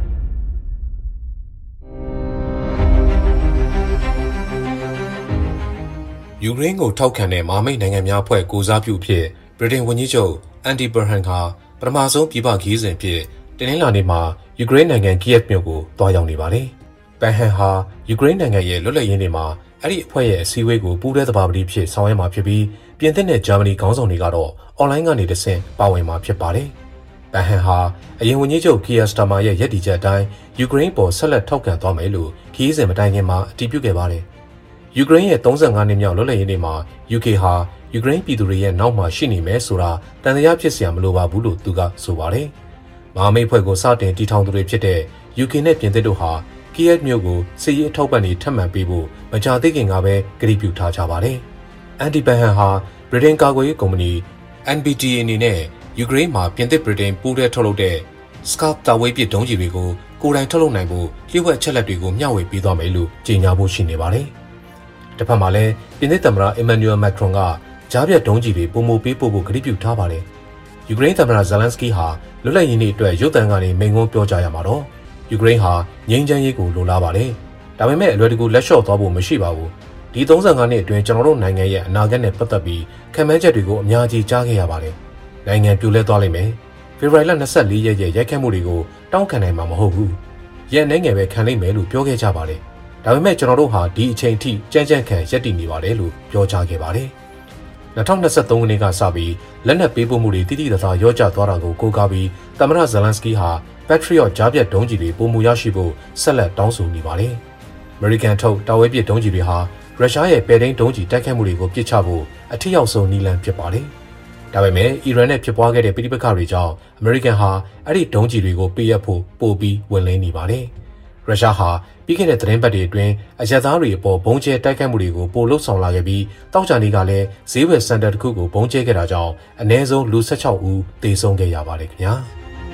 ယူကရိန်းကိုထောက်ခံတဲ့မာမိတ်နိုင်ငံများအဖွဲ့ကိုစားပြုဖြစ်ဗြိတိန်ဝန်ကြီးချုပ်အန်ဒီဘရဟန်ကပထမဆုံးပြည်ပခရီးစဉ်ဖြစ်တင်နင်္လာနေ့မှာယူကရိန်းနိုင်ငံကီယက်မြို့ကိုတွားရောက်နေပါတယ်။ဘန်ဟန်ဟာယူကရိန်းနိုင်ငံရဲ့လွတ်လပ်ရေးနေ့မှာအဲ့ဒီအဖွဲ့ရဲ့အစည်းအဝေးကိုပူးတွဲသဘာပတိဖြစ်ဆောင်ရွက်မှာဖြစ်ပြီးပြင်သစ်နဲ့ဂျာမနီခေါင်းဆောင်တွေကတော့အွန်လိုင်းကနေတဆင့်ပါဝင်မှာဖြစ်ပါတယ်။ဘန်ဟန်ဟာအရင်ဝန်ကြီးချုပ်ကီယာစတာမာရဲ့ရည်တည်ချက်အတိုင်းယူကရိန်းပေါ်ဆက်လက်ထောက်ခံသွားမယ်လို့ခရီးစဉ်မတိုင်ခင်မှာအတည်ပြုခဲ့ပါတယ်။ယူကရိန်းရဲ့သုံးဆယ့်ငါးနှစ်မြောက်လွတ်လပ်ရေးနေ့မှာ ယူကေ ဟာယူကရိန်းပြည်သူတွေရဲ့နောက်မှာရှိနေမယ်ဆိုတာတန်တရားဖြစ်စရာမလိုပါဘူးလို့သူကဆိုပါတယ်။မဟာမိတ်ဖွဲ့ကိုစတင်တည်ထောင်သူတွေဖြစ်တဲ့ ယူကေ နဲ့ပြင်သစ်တို့ဟာကီယက်မြို့ကိုစစ်ရေးအထောက်ပံ့တွေထပ်မံပေးဖို့မကြာသေးခင်ကပဲကတိပြုထားကြပါတယ်။အန်ဒီဘန်ဟန်ဟာဗြိတိန်ကာကွယ်ရေးကုမ္ပဏီ အန် ဘီ တီ အေ အနေနဲ့ယူကရိန်းမှာပြင်သစ်ဗြိတိန်ပူးတွဲထုတ်လုပ်တဲ့ Scalp တာဝေးပစ်ဒုံးကျည်တွေကိုကိုယ်တိုင်ထုတ်လုပ်နိုင်ဖို့လျှို့ဝှက်ချက်လက်တွေကိုမျှဝေပေးသွားမယ်လို့ကြေညာဖို့ရှိနေပါတယ်။တစ်ဖက်မှာလည်းပြင်သစ်သမ္မတအီမန်နျူယ်မက်ခရွန်ကကြားပြတ်ဒုံးကျည်တွေပုံမပေးပို့ဖို့ကတိပြုထားပါတယ်။ယူကရိန်းသမ္မတဇလန်စကီဟာလွတ်လပ်ရေးနေ့အတွက်ရုတ်တံကနေမိန့်ခွန်းပြောကြားရမှာတော့ယူကရိန်းဟာငြိမ်းချမ်းရေးကိုလိုလားပါတယ်။ဒါပေမဲ့အလွယ်တကူလက်လျှော့သွားဖို့မရှိပါဘူး။ဒီသုံးဆယ့်ငါးနှစ်အတွင်းကျွန်တော်တို့နိုင်ငံရဲ့အနာဂတ်နဲ့ပတ်သက်ပြီးခံမှန်းချက်တွေကိုအများကြီးကြားခဲ့ရပါတယ်။နိုင်ငံပြိုလဲသွားလိမ့်မယ်။ဖေဖော်ဝါရီလ၂၄ရက်ရဲ့ရိုက်ခတ်မှုတွေကိုတောင်းခံနိုင်မှာမဟုတ်ဘူး။ရက်နိုင်ငံပဲခံလိမ့်မယ်လို့ပြောခဲ့ကြပါတယ်။ဒါပေမဲ့ကျွန်တော်တို့ဟာဒီအချိန်ထိကြမ်းကြမ်းခံရပ်တည်နေပါတယ်လို့ပြောကြားခဲ့ပါတယ်။၂၀၂၃ခုနှစ်ကစပြီးလက်နက်ပေးပို့မှုတွေတိတိကျကျရောကျသွားတာကိုကိုးကားပြီးသမ္မတဇလန်စကီဟာ Patriot ကြားပြတ်ဒုံးကျည်တွေပုံမူရရှိဖို့ဆက်လက်တောင်းဆိုနေပါတယ်။ American ထုတ်တာဝဲပစ်ဒုံးကျည်တွေဟာရုရှားရဲ့ပဲ့ထိန်းဒုံးကျည်တိုက်ခိုက်မှုတွေကိုပစ်ချဖို့အထက်ရောက်ဆုံးနည်းလမ်းဖြစ်ပါတယ်။ဒါပေမဲ့အီရန်နဲ့ဖြစ်ပွားခဲ့တဲ့ပြည်ပခါတွေကြောင့် American ဟာအဲ့ဒီဒုံးကျည်တွေကိုပေးအပ်ဖို့ပို့ပြီးဝင်လင်းနေပါတယ်။ရုရှားဟာပြီးခဲ့တဲ့သတင်းပတ်တွေအတွင်းအရက်သားတွေအပေါ်ဘုံကျဲတိုက်ခိုက်မှုတွေကိုပိုလှုပ်ဆောင်လာခဲ့ပြီးတောက်ချာနေကလည်းဈေးဝယ်စင်တာတစ်ခုကိုဘုံကျဲခဲ့တာကြောင့်အနည်းဆုံးလူ၁၆ဦးသေဆုံးခဲ့ရပါတယ်ခင်ဗျာ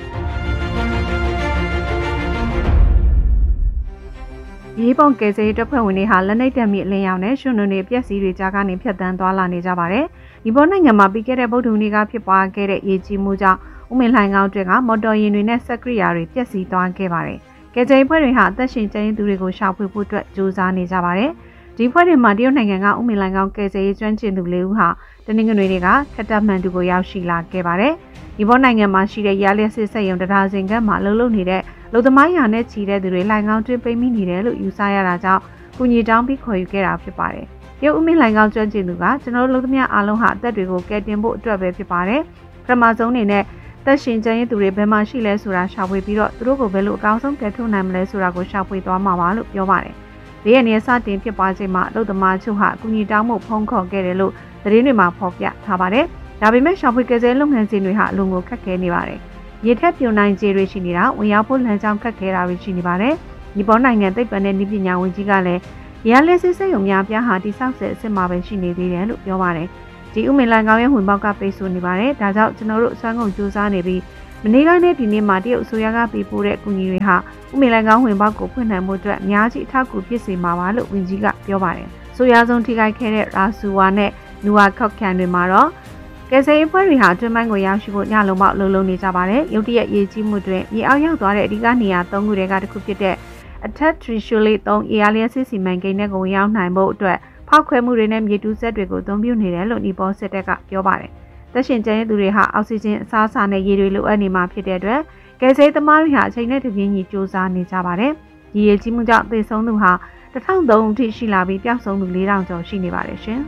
။ရေးပုံကယ်ဆယ်ရေးတပ်ဖွဲ့ဝင်တွေဟာလက်နက်တပ်မိအလင်းရောင်နဲ့ရှင်နွန်တွေပြက်စီးတွေကြားကနေဖြတ်တန်းသွားလာနေကြပါတယ်။ဒီပေါ်နိုင်ငံမှာပြီးခဲ့တဲ့ဗုဒ္ဓဟူးနေ့ကဖြစ်ပွားခဲ့တဲ့ရေကြီးမှုကြောင့်ဦးမင်းလှိုင်ကောင်းတွေကမော်တော်ယာဉ်တွေနဲ့စက်ကိရိယာတွေပျက်စီးသွားခဲ့ပါတယ်။ကယ်ဆယ်ရေးဖွဲ့တွေဟာအသက်ရှင်ကျန်ရင်းသူတွေကိုရှာဖွေဖို့အတွက်ကြိုးစားနေကြပါတယ်။ဒီဖွဲ့တွေမှာတရုတ်နိုင်ငံကဦးမင်းလှိုင်ကောင်းကယ်ဆယ်ရေးကျွမ်းကျင်သူလေးဦးဟာတနင်္ဂနွေနေ့ကခက်တပ်မှန်တူကိုရောက်ရှိလာခဲ့ပါတယ်။ဒီပေါ်နိုင်ငံမှာရှိတဲ့ရလျက်စစ်စက်ရုံတရားစင်ကမှာလှုပ်လှုပ်နေတဲ့လူသမားရာနဲ့ချီတဲ့သူတွေလှိုင်ကောင်းတွင်းပိတ်မိနေတယ်လို့ယူဆရတာကြောင့်ကုညီတောင်းပြီးခေါ်ယူခဲ့တာဖြစ်ပါတယ်။ရုပ်ဦးမင်းလှိုင်ကောင်းကျွမ်းကျင်သူကကျွန်တော်တို့လူသမားအားလုံးဟာအသက်တွေကိုကယ်တင်ဖို့အတွက်ပဲဖြစ်ပါတယ်။ပထမဆုံးအနေနဲ့သက်ရှင်ကျန်ရင်းသူတွေဘယ်မှာရှိလဲဆိုတာရှာဖွေပြီးတော့သူတို့ကိုဘယ်လိုအကောင်းဆုံးကယ်ထုတ်နိုင်မလဲဆိုတာကိုရှာဖွေသွားမှာပါလို့ပြောပါတယ်။ဒီရက်နေ့စတင်ဖြစ်ပွားချိန်မှာအလုပ်သမားချုပ်ဟာကုညီတောင်းမှုဖုံးခေါ်ခဲ့တယ်လို့သတင်းတွေမှာဖော်ပြထားပါတယ်။ဒါပေမဲ့ရှာဖွေကယ်ဆယ်လုပ်ငန်းစဉ်တွေဟာအလွန်ကိုခက်ခဲနေပါတယ်။ရေထက်ပြိုနိုင်ခြေတွေရှိနေတာဝင်ရောက်ဖို့လမ်းကြောင်းခက်ခဲတာတွေရှိနေပါတယ်။ဒီပေါ်နိုင်ငံသိပ္ပံနဲ့နည်းပညာဝန်ကြီးကလည်းရလစစ်စက်ရုံများပြားဟာတိစောက်ဆဲအစ်စ်မှာပဲရှိနေသေးတယ်လို့ပြောပါတယ်။ဒီဥမင်လန်ကောင်းရဲ့ဝင်ပေါက်ကပိတ်ဆို့နေပါတယ်ဒါကြောင့်ကျွန်တော်တို့စွမ်းကုန်ကြိုးစားနေပြီးမနေ့ကနဲ့ဒီနေ့မှာတရုတ်အစိုးရကပေးပို့တဲ့အကူအညီတွေဟာဥမင်လန်ကောင်းဝင်ပေါက်ကိုဖွင့်နိုင်မှုအတွက်အများကြီးအထောက်အကူဖြစ်စေမှာပါလို့ဝန်ကြီးကပြောပါတယ်ဆိုရဆုံးထိခိုက်ခဲ့တဲ့ရာဆူဝါနဲ့နူဝါခောက်ကန်တွေမှာတော့ကယ်ဆယ်ရေးဖွဲ့တွေဟာတွင်းပိုင်းကိုရောက်ရှိဖို့ညလုံးပေါက်လုံလုံနေကြပါတယ်ရုတ်တရက်ရေးကြီးမှုတွင်မြေအောက်ရောက်သွားတဲ့အဓိကနေရာ၃ခုတည်းကတစ်ခုဖြစ်တဲ့အထက်ထရီရှိုလီ၃ Airlian စီမံကိန်းနဲ့ကိုရောက်နိုင်ဖို့အတွက်ဖောက်ခွဲမှုတွေနဲ့မြေတူးဆက်တွေကိုအသုံးပြုနေတယ်လို့နီပေါ်စစ်တပ်ကပြောပါတယ်သက်ရှင်ကျန်တဲ့သူတွေဟာအောက်ဆီဂျင်အစားအစာနဲ့ရေတွေလိုအပ်နေမှာဖြစ်တဲ့အတွက်ကယ်ဆယ်ရေးသမားတွေဟာအချိန်နဲ့တပြေးညီစူးစမ်းနေကြပါတယ်ဒီရေကြီးမှုကြောင့်သေဆုံးသူဟာတစ်ထောင်သုံးအထိရှိလာပြီးပျောက်ဆုံးသူ၄ထောင်ကျော်ရှိနေပါတယ်ရှင်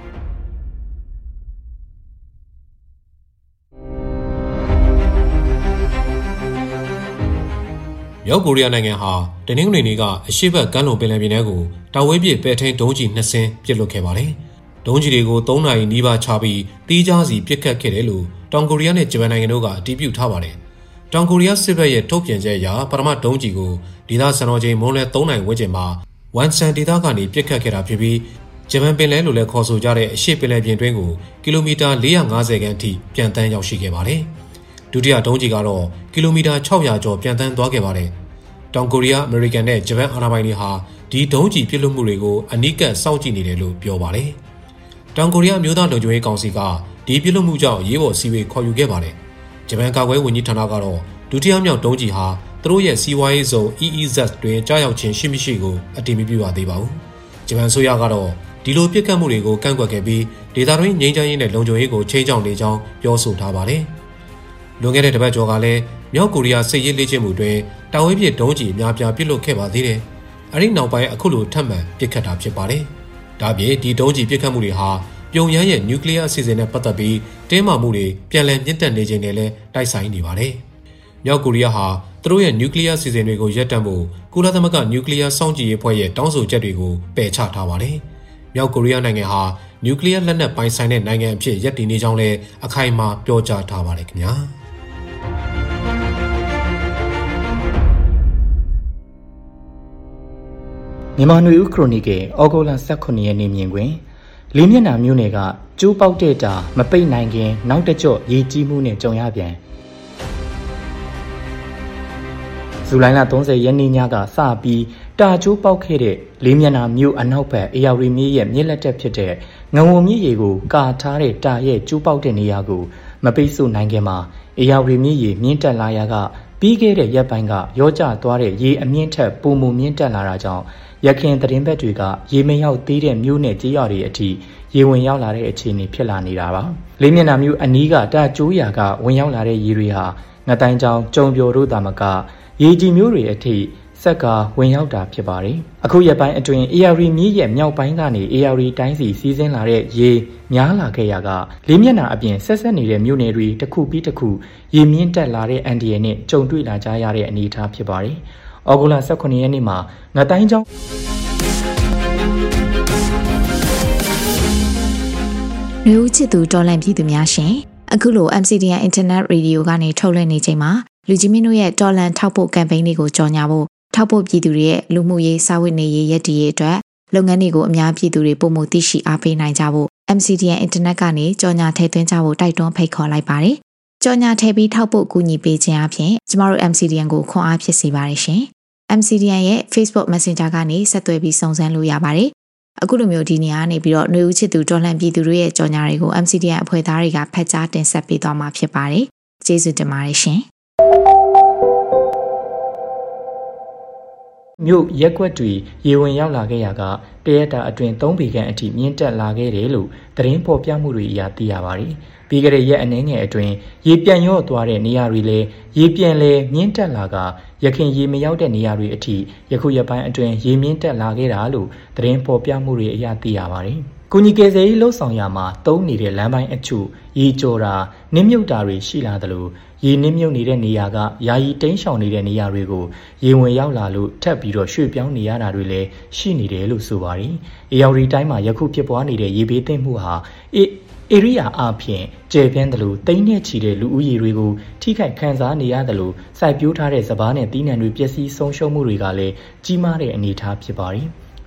မြောက်ကိုရီးယားနိုင်ငံဟာတနင်္ဂနွေနေ့ကအရှေ့ဘက်ကမ်းလွန်ပင်လယ်ပြင်ထဲကိုတာဝဲပြစ်ပဲ့ထိန်ဒုံးကျည်နှစ်စင်းပစ်လွှတ်ခဲ့ပါတယ်။ဒုံးကျည်တွေကိုသုံးနာရီနီးပါးချပြီးတီးခြားစီပစ်ခတ်ခဲ့တယ်လို့တောင်ကိုရီးယားနဲ့ဂျပန်နိုင်ငံတို့ကအတည်ပြုထားပါတယ်။တောင်ကိုရီးယားစစ်ဘက်ရဲ့ထုတ်ပြန်ချက်အရပထမဒုံးကျည်ကိုဒေသစံတော်ချိန်မွန်းလွဲ၃နာရီဝန်းကျင်မှာဝန်ဆန်ဒေသကနေပစ်ခတ်ခဲ့တာဖြစ်ပြီးဂျပန်ပင်လယ်လို့လည်းခေါ်ဆိုကြတဲ့အရှေ့ပင်လယ်ပြင်တွင်းကိုကီလိုမီတာ၄၅၀ခန့်အထိပြန်တန်းရောက်ရှိခဲ့ပါတယ်။ဒုတိယဒုံးကျည်ကတော့ကီလိုမီတာ၆၀၀ကျော်ပြန်တန်းသွားခဲ့ပါတယ်။တောင်ကိုရီးယားအမေရိကန်နဲ့ဂျပန်အာဏာပိုင်တွေဟာဒီဒုံးကျည်ပစ်လွှတ်မှုတွေကိုအနီးကပ်စောင့်ကြည့်နေတယ်လို့ပြောပါတယ်။တောင်ကိုရီးယားအမျိုးသားလုံခြုံရေးကောင်စီကဒီပစ်လွှတ်မှုကြောင့်ရေးပေါ်စီဝေးခေါ်ယူခဲ့ပါတယ်။ဂျပန်ကာကွယ်ဝန်ကြီးဌာနကတော့ဒုတိယမြောက်ဒုံးကျည်ဟာသူတို့ရဲ့စီးပွားရေးဇုံ E E Z တွင်ကြားရောက်ခြင်းရှိမရှိကိုအတည်မပြုပါသေးပါဘူး။ဂျပန်ဆိုရကတော့ဒီလိုပစ်ခတ်မှုတွေကိုကန့်ကွက်ခဲ့ပြီးဒေသတွင်းငြိမ်းချမ်းရေးနဲ့လုံခြုံရေးကိုချိန်ချောင်းနေကြောင်းပြောဆိုထားပါတယ်။လွန်ခဲ့တဲ့တပတ်ကျော်ကလည်းမြောက်ကိုရီးယားစစ်ရေးလေ့ကျင့်မှုတွင်တာဝဲပြစ်ဒုံးကျည်အများပြားပစ်လွှတ်ခဲ့ပါသေးတယ်။အဲဒီနောက်ပိုင်းအခုလိုထပ်မံပစ်ခတ်တာဖြစ်ပါတယ်။ဒါ့အပြင်ဒီဒုံးကျည်ပစ်ခတ်မှုတွေဟာပြုံယမ်းရဲ့နျူကလ িয়ার အစီအစဉ်နဲ့ပတ်သက်ပြီးတင်းမာမှုတွေပြန်လည်မြင့်တက်နေခြင်းနဲ့လည်းတိုက်ဆိုင်နေပါတယ်။မြောက်ကိုရီးယားဟာသူတို့ရဲ့နျူကလ িয়ার အစီအစဉ်တွေကိုရပ်တန့်ဖို့ကုလသမဂ္ဂနျူကလ িয়ার စောင့်ကြည့်ရေးအဖွဲ့ရဲ့တောင်းဆိုချက်တွေကိုပယ်ချထားပါတယ်။မြောက်ကိုရီးယားနိုင်ငံဟာနျူကလ িয়ার လက်နက်ပိုင်ဆိုင်တဲ့နိုင်ငံအဖြစ်ရပ်တည်နေကြောင်းလည်းအခိုင်အမာပြောကြားထားပါတယ်ခင်ဗျာ။မြန်မာနွေဦးခရိုနီကယ်ဩဂုတ်လ၁၉ရက်နေ့မြင်တွင်လေးမျက်နှာမြို့နယ်ကကျိုးပေါက်တဲ့တာမပိတ်နိုင်ခင်နောက်တကြော့ရေကြီးမှုနဲ့ကြုံရပြန်ဇူလိုင်လ၃၀ရက်နေ့ညကစပြီးတာကျိုးပေါက်ခဲ့တဲ့လေးမျက်နှာမြို့အနောက်ဘက်အေယာဝတီမြစ်ရဲ့မြစ်လက်တက်ဖြစ်တဲ့ငဝုံမြစ်ရေကိုကာထားတဲ့တာရဲ့ကျိုးပေါက်တဲ့နေရာကိုမပိတ်ဆို့နိုင်ခင်မှာအေယာဝတီမြစ်ရေမြင့်တက်လာရာကပြီးခဲ့တဲ့ရက်ပိုင်းကရောကျသွားတဲ့ရေအမြင့်ထက်ပုံမမြင့်တက်လာတာကြောင့်ရခင်သတင်းဘက်တွေကရေမရောက်သေးတဲ့မြို့နယ်ကြေးရွာတွေအထိရေဝင်ရောက်လာတဲ့အခြေအနေဖြစ်လာနေတာပါလေးမျက်နှာမြို့အနီးကတာကျိုးရာကဝင်ရောက်လာတဲ့ရေတွေဟာငတိုင်းချောင်းကျုံပြိုတို့တာမကရေကြီးမျိုးတွေအထိဆက်ကဝင်ရောက်တာဖြစ်ပါတယ်အခုရက်ပိုင်းအတွင်းအေယာရီမြစ်ရဲ့မြောက်ပိုင်းကနေအေယာရီတိုင်းစီစီးဆင်းလာတဲ့ရေများလာခဲ့ရာကလေးမျက်နှာအပြင်ဆက်ဆက်နေတဲ့မြို့နယ်တွေတစ်ခုပြီးတစ်ခုရေမြင့်တက်လာတဲ့အန်ဒီရယ်နဲ့ကြုံတွေ့လာကြရတဲ့အနေအထားဖြစ်ပါတယ်ဩဂုတ်လ၁၉ရက်နေ့မှာငတိုင်းချောင်းလူဦးချစ်သူတော်လန့်ပြည်သူများရှင်အခုလို M C D N Internet Radio ကနေထုတ်လွှင့်နေချိန်မှာလူကြီးမင်းတို့ရဲ့တော်လန့်ထောက်ပို့ကမ်ပိန်းတွေကိုကြော်ညာဖို့ထောက်ပို့ပြည်သူတွေရဲ့လူမှုရေးစာဝတ်နေရေးရည်တည်ရေးအတွက်လုပ်ငန်းတွေကိုအများပြည်သူတွေပုံမှုသိရှိအားပေးနိုင်ကြဖို့ M C D N Internet ကနေကြော်ညာထည့်သွင်းကြဖို့တိုက်တွန်းဖိတ်ခေါ်လိုက်ပါတယ်ကြော်ညာထည့်ပြီးထောက်ပို့ကူညီပေးခြင်းအပြင်ကျမတို့ M C D N ကိုခွန်အားဖြစ်စေပါတယ်ရှင်M C D N ရဲ့ Facebook Messenger ကနေဆက်သွယ်ပြီးစုံစမ်းလို့ရပါတယ်။အခုလိုမျိုးဒီနေရာကနေပြီးတော့ຫນွေဦးချစ်သူတော်လှန်ပြည်သူတွေရဲ့ကြော်ညာတွေကို M C D N အဖွဲ့သားတွေကဖတ်ကြားတင်ဆက်ပေးသွားမှာဖြစ်ပါတယ်။ကျေးဇူးတင်ပါတယ်ရှင်။မြို့ရက်ကွက်တွေရေဝင်ရောက်လာခဲ့ရာကတရက်တာအတွင်းသုံးပေခန့်အထိမြင့်တက်လာခဲ့တယ်လို့သတင်းဖော်ပြမှုတွေအရသိရပါတယ်။ပြီးခဲ့တဲ့ရက်အနည်းငယ်အတွင်းရေပြန်ရော့သွားတဲ့နေရာတွေလည်းရေပြန်လဲမြင့်တက်လာကရခင်ရေမရောက်တဲ့နေရာတွေအထိယခုရက်ပိုင်းအတွင်းရေမြင့်တက်လာခဲ့တာလို့သတင်းဖော်ပြမှုတွေအရသိရပါတယ်။ကုညီကယ်ဆယ်ရေးလှုပ်ဆောင်ရမှာတုံးနေတဲ့လမ်းပိုင်းအချို့ရေကျော်တာနစ်မြုပ်တာတွေရှိလာသလိုရေနစ်မြုပ်နေတဲ့နေရာကယာယီတိမ်းရှောင်နေတဲ့နေရာတွေကိုရေဝင်ရောက်လာလို့ထပ်ပြီးတော့ရွှေ့ပြောင်းနေရတာတွေလည်းရှိနေတယ်လို့ဆိုပါတယ်။အေယာဝတီတိုင်းမှာယခုဖြစ်ပွားနေတဲ့ရေဘေးသင့်မှုဟာအေဧရိယာအပြင်ကျယ်ပြန့်တယ်လို့တိမ့်နဲ့ချီတဲ့လူဦးရေတွေကိုထိခိုက်ခံစားနေရတယ်လို့စိုက်ပျိုးထားတဲ့စပားနဲ့တီးနှံတွေပျက်စီးဆုံးရှုံးမှုတွေကလည်းကြီးမားတဲ့အနေအထားဖြစ်ပါတယ်။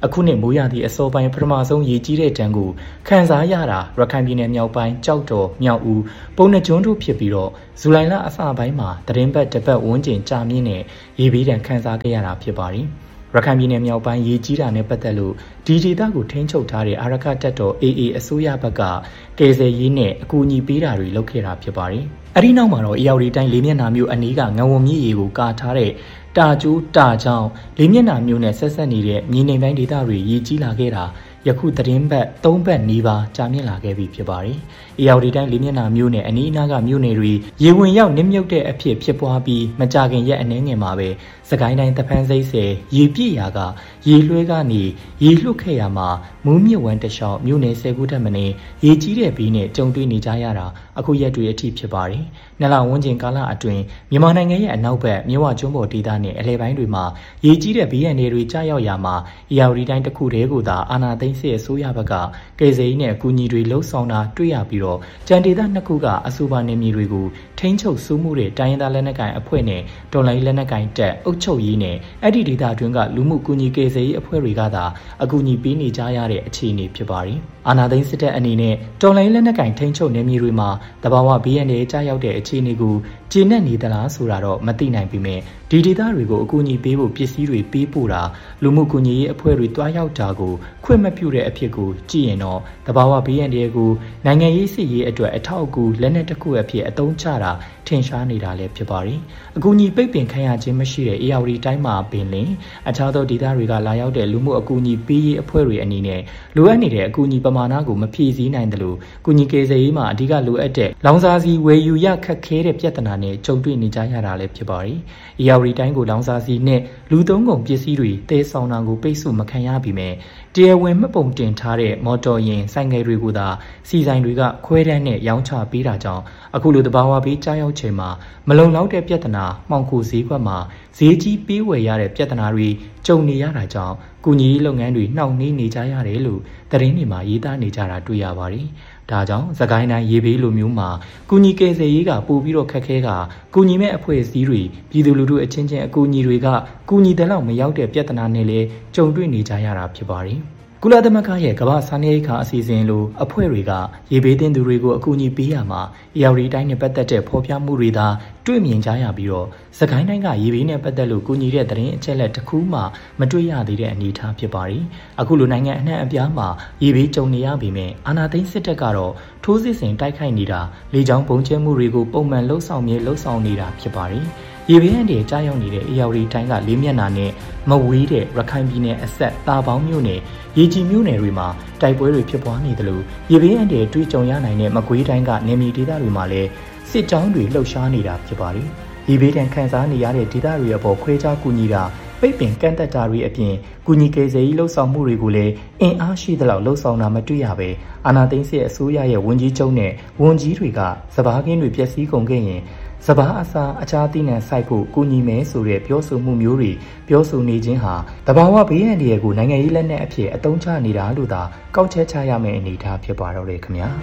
အခုနှစ်မိုးရသည့်အစောပိုင်းပထမဆုံးရေကြီးတဲ့တန်းကိုခန်းစားရတာရခိုင်ပြည်နယ်မြောက်ပိုင်းကြောက်တော်မြောက်ဦးပုံနှကျွန်းတို့ဖြစ်ပြီးတော့ဇူလိုင်လအစပိုင်းမှာတရင်ဘတ်တစ်ပတ်ဝန်းကျင်ကြာမြင့်တဲ့ရေဘေးဒဏ်ခန်းစားခဲ့ရတာဖြစ်ပါတယ်ရခိုင်ပြည်နယ်မြောက်ပိုင်းရေကြီးတာနဲ့ပတ်သက်လို့ဒီဒေသကိုထိန်းချုပ်ထားတဲ့အာရခတပ်တော် အေအေ အစိုးရဘက်ကကယ်ဆယ်ရေးနဲ့အကူအညီပေးတာတွေလုပ်ခဲ့တာဖြစ်ပါတယ်။အဲဒီနောက်မှာတော့အေရဝတီတိုင်းလေးမျက်နှာမြို့အနီးကငဝုံမြစ်ရေကိုကာထားတဲ့တာကျိုးတာချောင်းလေးမျက်နှာမြို့နဲ့ဆက်ဆက်နေတဲ့မြေနေပိုင်းဒေသတွေရေကြီးလာခဲ့တာယခုသတင်းပတ်သုံးပတ်နီးပါးကြာမြင့်လာခဲ့ပြီဖြစ်ပါတယ်။အေရဝတီတိုင်းလေးမျက်နှာမြို့နယ်အနီးအနားကမြို့နယ်တွေရေဝင်ရောက်နစ်မြုပ်တဲ့အဖြစ်ဖြစ်ပွားပြီးမကြာခင်ရက်အနည်းငယ်မှာပဲစကိုင်းတိုင်းတဖန်းစိတ်ဆယ်ရေပြည့်ရာကရေလွှဲကနေရေလွှတ်ခဲ့ရမှာမူးမြစ်ဝမ်းတလျှောက်မြို့နယ်ဆယ်ခုထက်မနည်းရေကြီးတဲ့ပြီးနဲ့ကြုံတွေ့နေကြရတာအခုရက်တွေအထိဖြစ်ပါတယ်။နှစ်လဝန်းကျင်ကာလအတွင်းမြန်မာနိုင်ငံရဲ့အနောက်ဘက်မြဝကျွန်းပေါ်ဒေသနဲ့အလဲပိုင်းတွေမှာရေကြီးတဲ့ဘီယန်တွေကြားရောက်ရာမှာအေရဝတီတိုင်းတစ်ခုတည်းကိုသာအာဏာသိမ်းစစ်အစိုးရဘက်ကကယ်ဆယ်ရေးနဲ့အကူအညီတွေလှုံ့ဆော်တာတွေ့ရပြီးတော့ကြံဒေသနှစ်ခုကအဆိုပါနေမြေတွေကိုထိန်းချုပ်စိုးမှုတဲ့တိုင်းရင်းသားလက်နက်ကိုင်အဖွဲ့နဲ့တော်လိုင်းလက်နက်ကိုင်တပ်အုပ်ချုပ်ရေးနဲ့အဲ့ဒီဒေသအတွင်းကလူမှုကူညီကယ်ဆယ်ရေးအဖွဲ့တွေကသာအကူအညီပေးနေကြရတဲ့အခြေအနေဖြစ်ပါတယ်။အာဏာသိမ်းစစ်တပ်အနေနဲ့တော်လိုင်းလက်နက်ကိုင်ထိန်းချုပ်နေမြေတွေမှာတဘာဝဘီယန်တွေကြားရောက်တဲ့အခြေအနေကိုကျေနပ်နေသလားဆိုတာတော့မသိနိုင်ပေမဲ့ဒီဒေသတွေကိုအကူအညီပေးဖို့ပစ္စည်းတွေပေးပို့တာလူမှုကူညီရေးအဖွဲ့တွေတွားရောက်တာကိုခွင့်မပြုတဲ့အဖြစ်ကိုကြည့်ရင်တော့တဘာဝဘီယန်တွေကိုနိုင်ငံရေးစစ်ရေးအတွက်အထောက်အကူလက်နက်တစ်ခုအဖြစ်အသုံးချတာထင်ရှားနေတာလည်းဖြစ်ပါတယ်။အကူအညီပိတ်ပင်ခံရခြင်းမရှိတဲ့အေရဝတီတိုင်းမှာပင်လင်အခြားသောဒေသတွေကလာရောက်တဲ့လူမှုအကူအညီပေးရေးအဖွဲ့တွေအနေနဲ့လိုအပ်နေတဲ့အကူအညီပမာဏကိုမဖြည့်ဆည်းနိုင်တယ်လို့ကူညီကယ်ဆယ်ရေးမှာအဓိကလိုအပ်တဲ့လောင်စာဆီဝယ်ယူရခက်ခဲတဲ့ပြဿနာနဲ့ကြုံတွေ့နေကြရတာလည်းဖြစ်ပါတယ်။အေရဝတီတိုင်းကိုလောင်စာဆီနဲ့လူသုံးကုန်ပစ္စည်းတွေတဲဆောင်တာကိုပိတ်ဆို့မခံရပြီမဲ့တရားဝင်မှတ်ပုံတင်ထားတဲ့မော်တော်ယာဉ်ဆိုင်ငယ်တွေကိုသာစီဆိုင်တွေကခွဲတန်းနဲ့ရောင်းချပေးတာကြောင့်အခုလိုတဘာဝပေးကြားရောက်ချိန်မှာမလုံလောက်တဲ့ပြဿနာမှောင်ခိုဈေးကွက်မှာဈေးကြီးပေးဝယ်ရတဲ့ပြဿနာတွေကြုံနေရတာကြောင့်ကုညီရေးလုပ်ငန်းတွေနှောင့်နှေးနေကြရတယ်လို့သတင်းတွေမှာရေးသားနေကြတာတွေ့ရပါတယ်။ဒါကြောင့်စကိုင်းတိုင်းရေဘေးလိုမျိုးမှာကုညီကယ်ဆယ်ရေးကပို့ပြီးတော့ခက်ခဲကကုညီမဲ့အဖွဲ့အစည်းတွေပြည်သူလူထုအချင်းချင်းအကူအညီတွေကကုညီတဲ့လောက်မရောက်တဲ့ပြဿနာနဲ့လည်းကြုံတွေ့နေကြရတာဖြစ်ပါတယ်။ကုလသမဂ္ဂရဲ့ကမ္ဘာစားနပ်ရိက္ခာအစီအစဉ်လိုအဖွဲ့တွေကရေဘေးသင့်သူတွေကိုအကူအညီပေးရမှာအေရဝတီတိုင်းနဲ့ပတ်သက်တဲ့ဖော်ပြမှုတွေသာတွေ့မြင်ကြရပြီးတော့စကိုင်းတိုင်းကရေဘေးနဲ့ပတ်သက်လို့ကူညီတဲ့သတင်းအချက်အလက်တစ်ခုမှမတွေ့ရသေးတဲ့အနေအထားဖြစ်ပါတယ်။အခုလိုနိုင်ငံအနှံ့အပြားမှာရေဘေးကြုံနေရပေမဲ့အာဏာသိမ်းစစ်တပ်ကတော့ထိုးစစ်ဆင်တိုက်ခိုက်နေတာလေကြောင်းပုံကျဲမှုတွေကိုပုံမှန်လှုပ်ဆောင်မြေလှုပ်ဆောင်နေတာဖြစ်ပါတယ်။ရေဘေးအန္တရာယ်ကြားရောက်နေတဲ့အေရဝတီတိုင်းကလေးမျက်နှာနဲ့မဝေးတဲ့ရခိုင်ပြည်နယ်အဆက်တာပေါင်းမြို့နယ်ရေကြီးမြို့နယ်တွေမှာတိုက်ပွဲတွေဖြစ်ပွားနေတယ်လို့ရေဘေးအန္တရာယ်တွေ့ကြုံရနိုင်တဲ့မကွေးတိုင်းကနေမြေဒေသတွေမှာလည်းစစ်ကြောင်းတွေလှုပ်ရှားနေတာဖြစ်ပါတယ်။ရေဘေးဒဏ်ခံစားနေရတဲ့ဒေသတွေအပေါ်ခွဲခြားကူညီတာပိတ်ပင်ကန့်သက်တာတွေအပြင်ကူညီကယ်ဆယ်ရေးလှုပ်ဆောင်မှုတွေကိုလည်းအင်အားရှိသလောက်လှုပ်ဆောင်တာမတွေ့ရပဲအာဏာသိမ်းစစ်အစိုးရရဲ့ဝန်ကြီးချုပ်နဲ့ဝန်ကြီးတွေကစပားကင်းတွေပျက်စီးကုန်ခဲ့ရင်စပားအစားအခြားသီးနှံစိုက်ဖို့ကူညီမယ်ဆိုတဲ့ပြောဆိုမှုမျိုးတွေပြောဆိုနေခြင်းဟာတဘာဝဘေးအန္တရာယ်ကိုနိုင်ငံရေးလက်နက်အဖြစ်အသုံးချနေတာလို့သာကောက်ချက်ချရမယ့်အနေအထားဖြစ်ပါတော့တယ်ခင်ဗျာ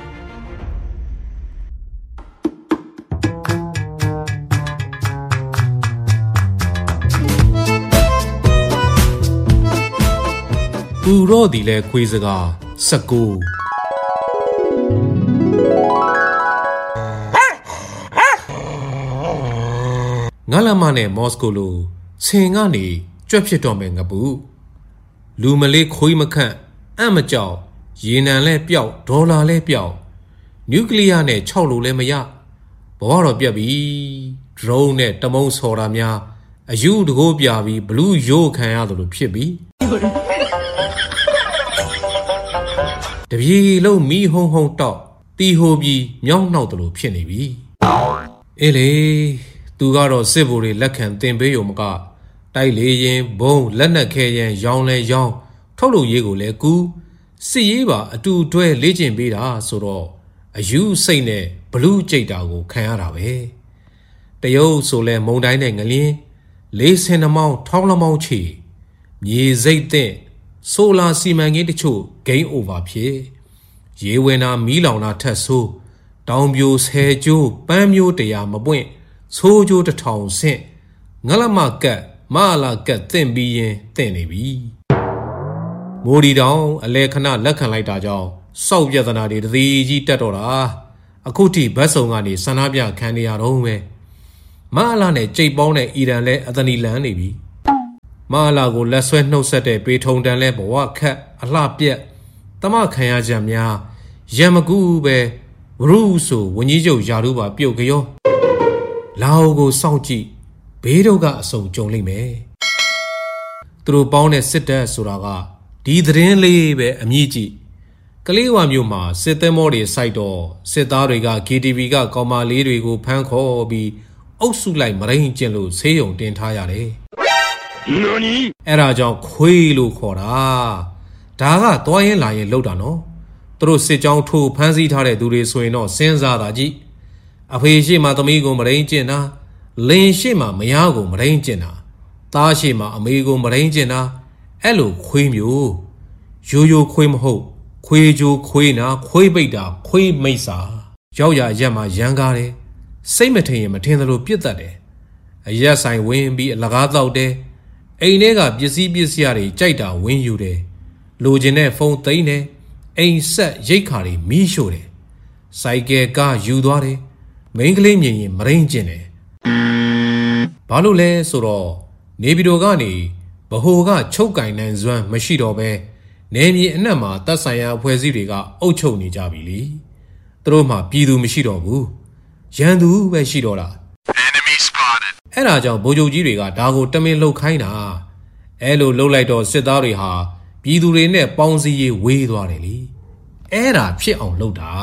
ပူတော့ဒီလဲခွေးစကားစကူငါလမနဲ့မော်စကိုလိုဆင်ကနေကြွက်ဖြစ်တော့မယ်ငပူလူမလေးခွေးမခန့်အံ့မကြောက်ရေနံလဲပျောက်ဒေါ်လာလဲပျောက်နျူကလ িয়ার နဲ့ခြောက်လို့လဲမရဘဝတော့ပြက်ပြီဒရုန်းနဲ့တမုံဆော်တာများအယူတကိုးပြပြီးဘလူးရိုးခံရသလိုဖြစ်ပြီတပြေလုံးမီးဟုံဟုံတောက်တီဟိုပြီးမြောင်းနှောက်သလိုဖြစ်နေပြီအေးလေသူကတော့စစ်ဗိုလ်တွေလက်ခံတင်ပေးရုံမကတိုက်လေရင်ဘုံလက်နက်ခဲရင်ရောင်းလဲရောင်းထုတ်လို့ရေးကိုလဲကူစစ်ရေးပါအတူတွဲလေ့ကျင့်ပေးတာဆိုတော့အယူစိတ်နဲ့ဘလူးကြိတ်တာကိုခံရတာပဲတရုတ်ဆိုလဲမုံတိုင်းနဲ့ငလင်းလေးစင်နှမောင်းထောင်းလမောင်းချီမြေစိတ်တဲ့ဆိုလာစီမံကိန်းတချို့ဂိမ်းအိုဗာဖြစ်ရေဝင်တာမီးလောင်တာထက်ဆိုးတောင်ပြိုဆယ်ကျိုးပန်းမျိုးတရာမပွင့်ဆိုးကျိုးတစ်ထောင်ဆင့်ငလမကတ်မလာကတ်တင့်ပြီးရင်တင့်နေပြီမိုးဒီတောင်အလဲခဏလက်ခံလိုက်တာကြောင့်စောက်ပြဿနာတွေတည်ကြီးတက်တော့တာအခုထိဘတ်စုံကနေဆန္ဒပြခံနေရတော့ပဲမအလာနဲ့ကြိတ်ပေါင်းတဲ့အီရန်လဲအသနီလန်းနေပြီမအလာကိုလက်ဆွဲနှုတ်ဆက်တဲ့ပေထုံတန်လဲဘဝခက်အလှပြက်တမခံရကြများရံမကူပဲဝရုဆိုဝကြီးချုပ်ယာတို့ပါပြုတ်ကြောလာအိုကိုစောင့်ကြည့်ဘေးတို့ကအစုံကြုံလိမ့်မယ်သူတို့ပေါင်းတဲ့စစ်တပ်ဆိုတာကဒီသတင်းလေးပဲအမြင့်ကြည့်ကလေးဝါမျိုးမှာစစ်သဲမောတွေစိုက်တော့စစ်သားတွေက K T V ကကောင်မလေးတွေကိုဖမ်းခေါ်ပြီးအုပ်စုလိုက်မရင်းကျင်လို့ဆေးရုံတင်ထားရတယ်အဲ့ဒါကြောင့်ခွေးလို့ခေါ်တာဒါကသွားရင်လာရင်လောက်တာနော်သူတို့စစ်ကြောင်းထိုးဖမ်းဆီးထားတဲ့သူတွေဆိုရင်တော့စဉ်းစားတာကြည့်အဖေရှိမှသမီးကိုမရင်းကျင်တာလင်ရှိမှမယားကိုမရင်းကျင်တာသားရှိမှအမေကိုမရင်းကျင်တာအဲ့လိုခွေးမျိုးရိုးရိုးခွေးမဟုတ်ခွေးကြိုးခွေးနာခွေးပိတ်တာခွေးမိတ်စာရောက်ရရက်မှာရန်ကားတယ်စိတ်မထင်ရင်မထင်သလိုပြစ်တတ်တယ်အရက်ဆိုင်ဝင်ပြီးအလကားတောက်တယ်အိမ်ထဲကပစ္စည်းပစ္စည်းတွေကြိုက်တာဝင်ယူတယ်လိုချင်တဲ့ဖုန်းသိမ်းတယ်အိမ်ဆက်ရိတ်ခါတွေမီးရှို့တယ်စိုက်ကယ်ကားယူသွားတယ်မိန်းကလေးမြင်ရင်မရင်းကျင်တယ်ဘာလို့လဲဆိုတော့နေပြည်တော်ကနေဗဟိုကချုပ်ကင်နိုင်စွမ်းမရှိတော့ပဲနေမြေအနှံ့မှာတပ်ဆိုင်ရာအဖွဲ့အစည်းတွေကအုပ်ချုပ်နေကြပြီလေသူတို့မှပြည်သူမရှိတော့ဘူးရန်သူပဲရှိတော့တာအဲ့ဒါကြောင့်ဗိုလ်ချုပ်ကြီးတွေကဒါကိုတမင်လှုပ်ခိုင်းတာအဲ့လိုလှုပ်လိုက်တော့စစ်သားတွေဟာပြည်သူတွေနဲ့ပေါင်းစည်းရေးဝေးသွားတယ်လေအဲ့ဒါဖြစ်အောင်လှုပ်တာ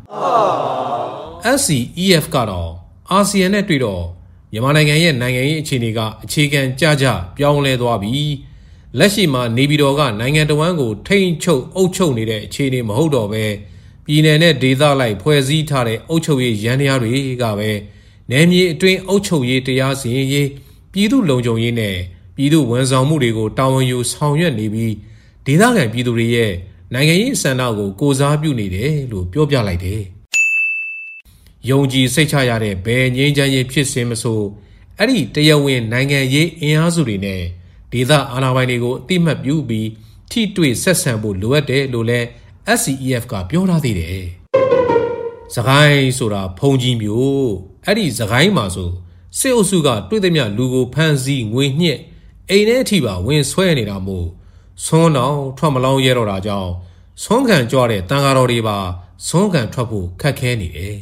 S C E F ကတော့အာဆီယံနဲ့တွေ့တော့မြန်မာနိုင်ငံရဲ့နိုင်ငံရေးအခြေအနေကအခြေခံကြကြပြောင်းလဲသွားပြီလက်ရှိမှာနေပြည်တော်ကနိုင်ငံတော်ဝန်ကိုထိန်းချုပ်အုပ်ချုပ်နေတဲ့အခြေအနေမဟုတ်တော့ပဲပြည်နယ်နဲ့ဒေသလိုက်ဖွဲ့စည်းထားတဲ့အုပ်ချုပ်ရေးရန်တရားတွေကပဲနယ်မြေအတွင်းအုပ်ချုပ်ရေးတရားစီရင်ရေးပြည်သူ့လုံခြုံရေးနဲ့ပြည်သူ့ဝန်ဆောင်မှုတွေကိုတာဝန်ယူဆောင်ရွက်နေပြီးဒေသခံပြည်သူတွေရဲ့နိုင်ငံရေးစံနှုန်းကိုကိုစားပြုနေတယ်လို့ပြောပြလိုက်တယ်။ယုံကြည်စိတ်ချရတဲ့ဘယ်ငြိမ်းချမ်းရေးဖြစ်စဉ်မဆိုအဲ့ဒီတရားဝင်နိုင်ငံရေးအင်အားစုတွေနဲ့ဒေသအာဏာပိုင်တွေကိုအတိမတ်ပြုပြီးထိတွေ့ဆက်ဆံဖို့လိုအပ်တယ်လို့လည်း S C E F ကပြောထားသေးတယ်။စကိုင်းဆိုတာဖုန်ကြီးမျိုးအဲ့ဒီစကိုင်းမှာဆိုစစ်အုပ်စုကတွေ့သည်မြလူကိုဖမ်းဆီးငွေညှက်အိမ်ထဲအထိပါဝင်ဆွဲနေတာမို့ဆွန်းတော်ထွက်မလောင်းရဲတော့တာကြောင့်ဆွန်းခံကြွတဲ့တန်ဃာတော်တွေပါဆွန်းခံထွက်ဖို့ခက်ခဲနေတယ်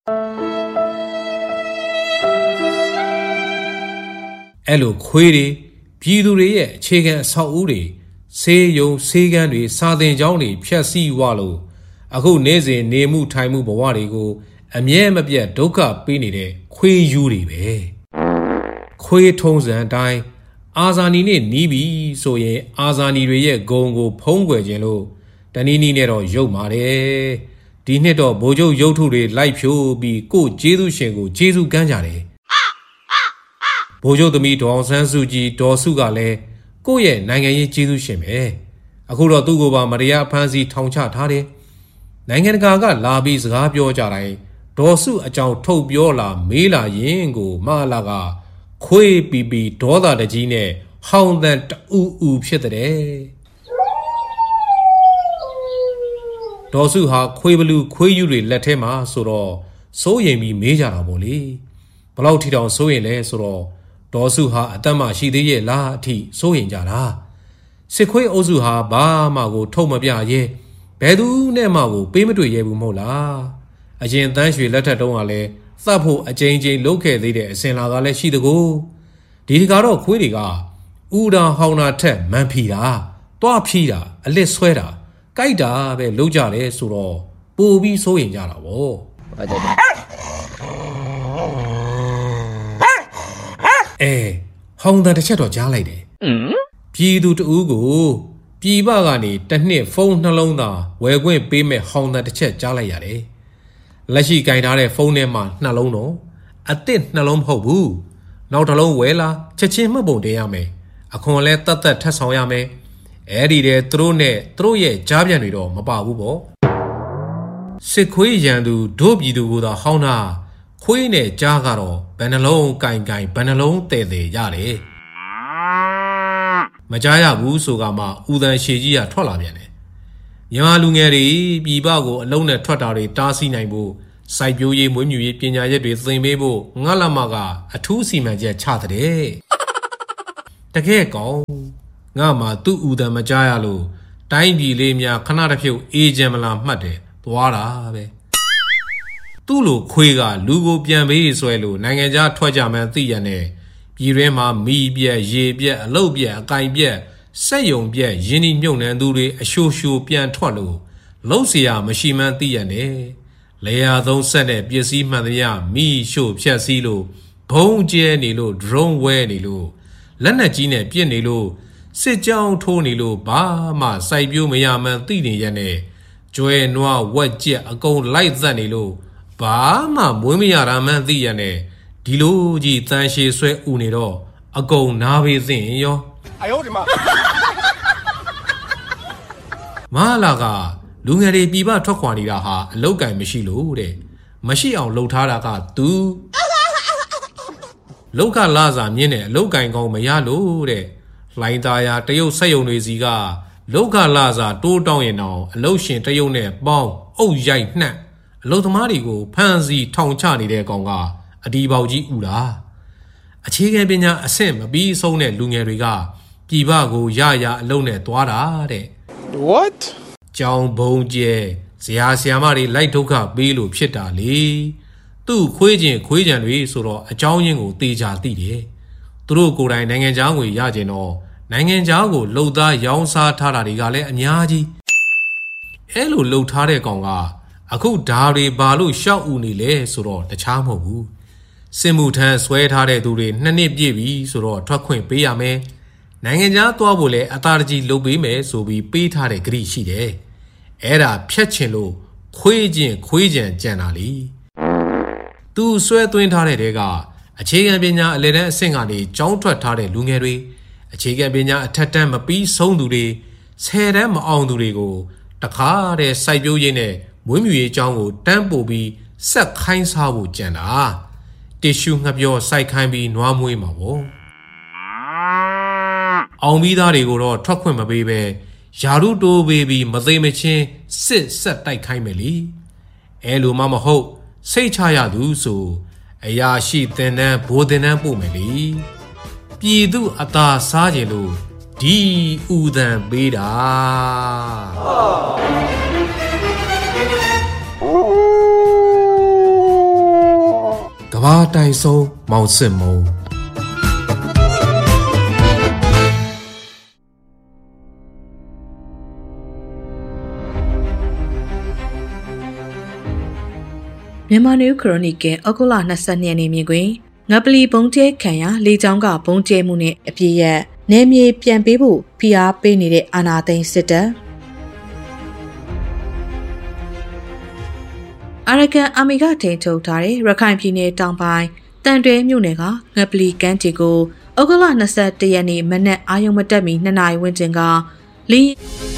အဲ့လိုခွေးတွေပြည်သူတွေရဲ့အခြေခံအဆောက်အဦတွေဆေးရုံဆေးကန်းတွေစာသင်ကျောင်းတွေဖျက်ဆီးဝလို့အခုနေ့စဉ်နေမှုထိုင်မှုဘဝတွေကိုအမြဲမပြတ်ဒုက္ခပေးနေတဲ့ခွေးယူတွေပဲခွေးထုံးစံအတိုင်းအာဇာနည်နဲ့နီးပြီဆိုရင်အာဇာနည်တွေရဲ့ဂုံကိုဖုံးကွယ်ခြင်းလို့တနည်းနည်းနဲ့တော့ရုပ်ပါတယ်ဒီနှစ်တော့ဗိုလ်ချုပ်ရုပ်ထုတွေလိုက်ဖြိုးပြီးကိုကျေးဇူးရှင်ကိုကျေးဇူးကမ်းကြတယ်ဗိုလ်ချုပ်သမီးဒေါအောင်ဆန်းစုကြည်ဒေါ်စုကလည်းကိုယ့်ရဲ့နိုင်ငံရေးကျေးဇူးရှင်ပဲအခုတော့သူ့ကိုပါမတရားဖမ်းဆီးထောင်ချထားတယ်နိုင်ငံတကာကလာပြီးစကားပြောကြတိုင်းဒေါ်စုအကြောင်းထုတ်ပြောလာမေးလာရင်ကိုမအလာကခွေးပီပီဒေါသတကြီးနဲ့ဟောင်းတန်တူအူဖြစ်တဲ့ဒေါ်စုဟာခွေးဘလူခွေးယူတွေလက်ထဲမှာဆိုတော့စိုးရိမ်ပြီးမေးကြတာပေါ့လေဘလောက်ထီတောင်စိုးရိမ်လဲဆိုတော့ဒေါ်စုဟာအသက်မှရှိသေးရဲ့လားအထိစိုးရိမ်ကြတာစစ်ခွေးအုပ်စုဟာဘာမှကိုထုတ်မပြရဲဘယ်သူနဲ့မှကိုပေးမတွေ့ရဲဘူးမဟုတ်လားအရင်တန်းရွှေလက်ထက်တုန်းကလည်းသတ်ဖို့အကြိမ်ကြိမ်လုပ်ခဲ့သေးတဲ့အစင်လာကလည်းရှိတကူဒီတကတော့ခွေးတွေကဥဒါဟောင်းတာထက်မန်ဖီတာတွားဖြီးတာအလစ်ဆွဲတာကြိုက်တာပဲလုပ်ကြတယ်ဆိုတော့ပိုပြီးစိုးရင်ကြတာဗောအဲဟောင်းတာတစ်ချက်တော့ကြားလိုက်တယ်ပြည်သူတဦးကိုပြည်ပကနေတစ်နှစ်ဖုန်းနှလုံးသားဝယ်ခွင့်ပေးမဲ့ဟောင်းတာတစ်ချက်ကြားလိုက်ရတယ်လက်ရှိကင်ထားတဲ့ဖုန်းထဲမှာနှလုံးတော့အစ်စ်နှလုံးမဟုတ်ဘူးနောက်တစ်လုံးဝဲလာချက်ချင်းမှတ်ပုံတင်ရမယ်အခွန်လဲတတ်တတ်ထပ်ဆောင်ရမယ်အဲ့ဒီတဲ့သူတို့နဲ့သူတို့ရဲ့ကြားပြန်တွေတော့မပါဘူးပေါ့စစ်ခွေးရန်သူဒုပြည်သူကိုသာဟောင်းတာခွေးနဲ့ကြားကတော့ဘယ်နှလုံးကင်ကင်ဘယ်နှလုံးတဲတဲရတယ်မကြားရဘူးဆိုကမှဦးတန်ရှည်ကြီးကထွက်လာပြန်တယ်မြန်မာလူငယ်တွေပြည်ပကိုအလုံးနဲ့ထွက်တာတွေတားဆီးနိုင်ဖို့စိုက်ပျိုးရေးမွေးမြူရေးပညာရပ်တွေသင်ပေးဖို့ငါလမကအထူးစီမံချက်ချတဲ့တကယ်ကောင်းငါမှသူ့ဦးတန်မကြားရလို့တိုင်းပြည်လေးများခဏတစ်ဖြုတ်အေးချမ်းမလားမှတ်တယ်သွားတာပဲသူ့လိုခွေးကလူကိုပြန်ပေးဆွဲလို့နိုင်ငံခြားထွက်ကြမှန်းသိရတဲ့ပြည်တွင်းမှာမီးပြက်ရေပြက်အလုတ်ပြက်အကင်ပြက်စက်ယုံပြက်ရင်းနှီးမြုပ်နှံသူတွေအရှိုးရှိုးပြန်ထွက်လို့လုံးเสียမရှိမှန်းသိရတဲ့လေယာသုံးဆက်တဲ့ပစ္စည်းမှန်သမျှမီးရှို့ဖြက်စီးလို့ဘုံကျဲနေလို့ drone ဝဲနေလို့လက်နက်ကြီးနဲ့ပြစ်နေလို့စစ်ကြောင်းထိုးနေလို့ဘာမှစိုက်ပျိုးမရမှန်းသိနေရတဲ့ကျွဲနွားဝက်ကြက်အကုန်လိုက်သက်နေလို့ဘာမှမွေးမရတာမှန်းသိရတဲ့ဒီလိုကြီးတန်ရှည်ဆွဲဥနေတော့အကုန်နားပေးသိရင်ရောအယောဒီမှာမလာကလူငယ်တွေပြည်ပထွက်ခွာနေတာဟာအလောက်ကင်မရှိလို့တဲ့မရှိအောင်လှုပ်ထားတာကသူလောက်ကလာစာမြင့်တဲ့အလောက်ကင်ကောင်းမရလို့တဲ့လိုင်းသားရတရုတ်ဆက်ယုံတွေစီကလောက်ကလာစာတိုးတောင်းရင်တော့အလုတ်ရှင်တရုတ်နဲ့ပေါင်းအုပ်ရိုက်နှက်အလုတ်သမားတွေကိုဖမ်းဆီးထောင်ချနေတဲ့ကောင်ကအဒီပေါကြီးဥတာအခြေခံပညာအဆင့်မပြီးဆုံးတဲ့လူငယ်တွေကပြည်ပကိုရရအလုတ်နဲ့သွားတာတဲ့ What ကြောင်ဘုံကျဲဇရာဆရာမတွေလိုက်ဒုက္ခပေးလို့ဖြစ်တာလေသူ့ခွေးချင်းခွေးကြံတွေဆိုတော့အကြောင်းရင်းကိုတေချာသိတယ်သူတို့ကိုယ်တိုင်နိုင်ငံခြားငွေရကျင်တော့နိုင်ငံခြားကိုလှုပ်သားရောင်းစားထားတာတွေကလည်းအများကြီးအဲလိုလှုပ်ထားတဲ့ကောင်ကအခုဓာတွေဘာလို့ရှောက်ဥနေလဲဆိုတော့တခြားမဟုတ်ဘူးစင်မှုထမ်းဆွဲထားတဲ့သူတွေနှစ်နှစ်ပြည့်ပြီဆိုတော့ထွက်ခွင့်ပေးရမယ်နိုင်ငံခြားသွားဖို့လည်းအသာတကြီးလုပ်ပေးမယ်ဆိုပြီးပေးထားတဲ့ဂရိရှိတယ်အဲ့ဒါဖြတ်ချင်လို့ခွေးချင်းခွေးကြံကြံတာလေသူဆွဲသွင်းထားတဲ့တဲကအခြေခံပညာအလယ်တန်းအဆင့်ကနေကျောင်းထွက်ထားတဲ့လူငယ်တွေအခြေခံပညာအထက်တန်းမပြီးဆုံးသူတွေဆယ်တန်းမအောင်သူတွေကိုတခါတည်းစိုက်ပျိုးရေးနဲ့မွေးမြူရေးကျောင်းကိုတန်းပို့ပြီးဆက်ခိုင်းစားဖို့ကြံတာတီရှူငှက်ပြောစိုက်ခိုင်းပြီးနွားမွေးမှာပေါ့အောင်ပြီးသားတွေကိုတော့ထွက်ခွင့်မပေးပဲယာရုတိုးပေးပြီးမသိမချင်းစစ်ဆက်တိုက်ခိုင်းမယ်လေအဲလိုမှမဟုတ်စိတ်ချရသူဆိုအရာရှိတင်တန်းဘိုးတင်တန်းပို့မယ်လေပြည်သူအသာစားကြလို့ဒီဥဒံပေးတာကဘာတိုင်ဆုံးမောင်စစ်မုံမြန်မာနယူးခရိုနီကယ်ဩဂုတ်လ၂၂ရက်နေ့မြင်တွင်ငပလီဘုံကျဲခံရလေကြောင်းကဘုံကျဲမှုနဲ့အပြည့်ရက်နယ်မြေပြန်ပေးဖို့ဖိအားပေးနေတဲ့အာဏာသိမ်းစစ်တပ်အာရကန်အာမီကထိန်ထုတ်ထားတဲ့ရခိုင်ပြည်နယ်တောင်ပိုင်းတန်တွဲမြို့နယ်ကငပလီကမ်းခြေကိုဩဂုတ်လ၂၁ရက်နေ့မနက်အာရုံမတက်မီနှစ်နာရီဝန်းကျင်ကလင်း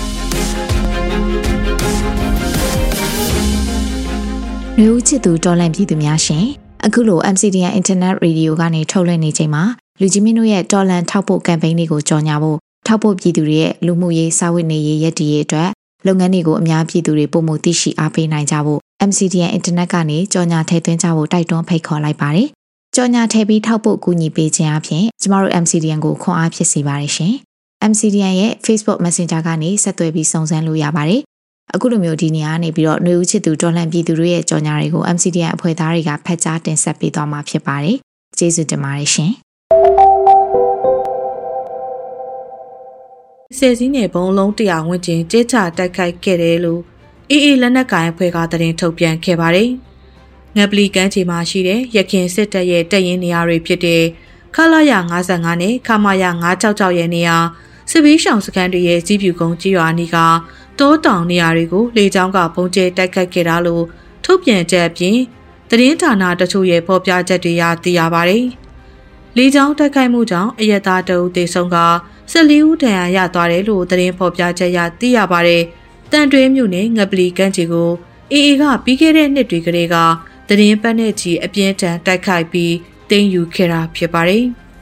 လူဦးချစ်သူတော်လန့်ပြည်သူများရှင်အခုလို M C D N Internet Radio ကနေထုတ်လွှင့်နေချိန်မှာလူကြီးမင်းတို့ရဲ့တော်လန့်ထောက်ဖို့ကမ်ပိန်းတွေကိုကြော်ညာဖို့ထောက်ဖို့ပြည်သူတွေရဲ့လူမှုရေးစာဝတ်နေရေးရည်တည်ရေးအတွက်လုပ်ငန်းတွေကိုအများပြည်သူတွေပုံမှုသိရှိအားပေးနိုင်ကြဖို့ M C D N Internet ကနေကြော်ညာထည့်သွင်းကြဖို့တိုက်တွန်းဖိတ်ခေါ်လိုက်ပါတယ်ကြော်ညာထည့်ပြီးထောက်ဖို့ကူညီပေးခြင်းအပြင်ကျမတို့ M C D N ကိုခွန်အားဖြစ်စေပါတယ်ရှင် M C D N ရဲ့ Facebook Messenger ကနေဆက်သွယ်ပြီးစုံစမ်းလို့ရပါတယ်အခုလိုမျိုးဒီနေရာနေပြီးတော့ຫນွေဦးချစ်သူတော်လှန်ပြည်သူတွေရဲ့ကြော်ညာတွေကို M C D N အဖွဲ့သားတွေကဖတ်ကြားတင်ဆက်ပေးသွားမှာဖြစ်ပါတယ်။ကျေးဇူးတင်ပါတယ်ရှင်။ဆယ်စီးနယ်ဘုံလုံးတရာဝန်းကျင်ကြေးချတိုက်ခိုက်ခဲ့တယ်လို့အေးအေးလက်နက်ကိုင်အဖွဲ့ကသတင်းထုတ်ပြန်ခဲ့ပါတယ်။ငပလီကမ်းခြေမှာရှိတဲ့ရခင်စစ်တပ်ရဲ့တပ်ရင်းနေရာတွေဖြစ်တဲ့ခလာရ၅၅နဲ့ခမာရ၅၆၆ရဲ့နေရာစစ်ဘေးရှောင်စခန်းတွေရဲ့ကြီးပြူကုန်းကြီးရွာနီကတောတောင်နေရာတွေကိုလေကြောင်းကပုံကျဲတိုက်ခိုက်ခဲ့တာလို့ထုတ်ပြန်ချက်အပြင်သတင်းဌာနတချို့ရဲ့ဖော်ပြချက်တွေရသိရပါတယ်။လေကြောင်းတိုက်ခိုက်မှုကြောင့်အရက်သားတအုပ်သေဆုံးက၁၄ဦးဒဏ်ရာရသွားတယ်လို့သတင်းဖော်ပြချက်ရသိရပါတယ်။တန်တွဲမြို့နယ်ငပလီကမ်းခြေကိုအေအေကပြီးခဲ့တဲ့နှစ်တွေကလေးကသတင်းပတ်နဲ့ချီအပြင်းထန်တိုက်ခိုက်ပြီးသိမ်းယူခဲ့တာဖြစ်ပါတယ်။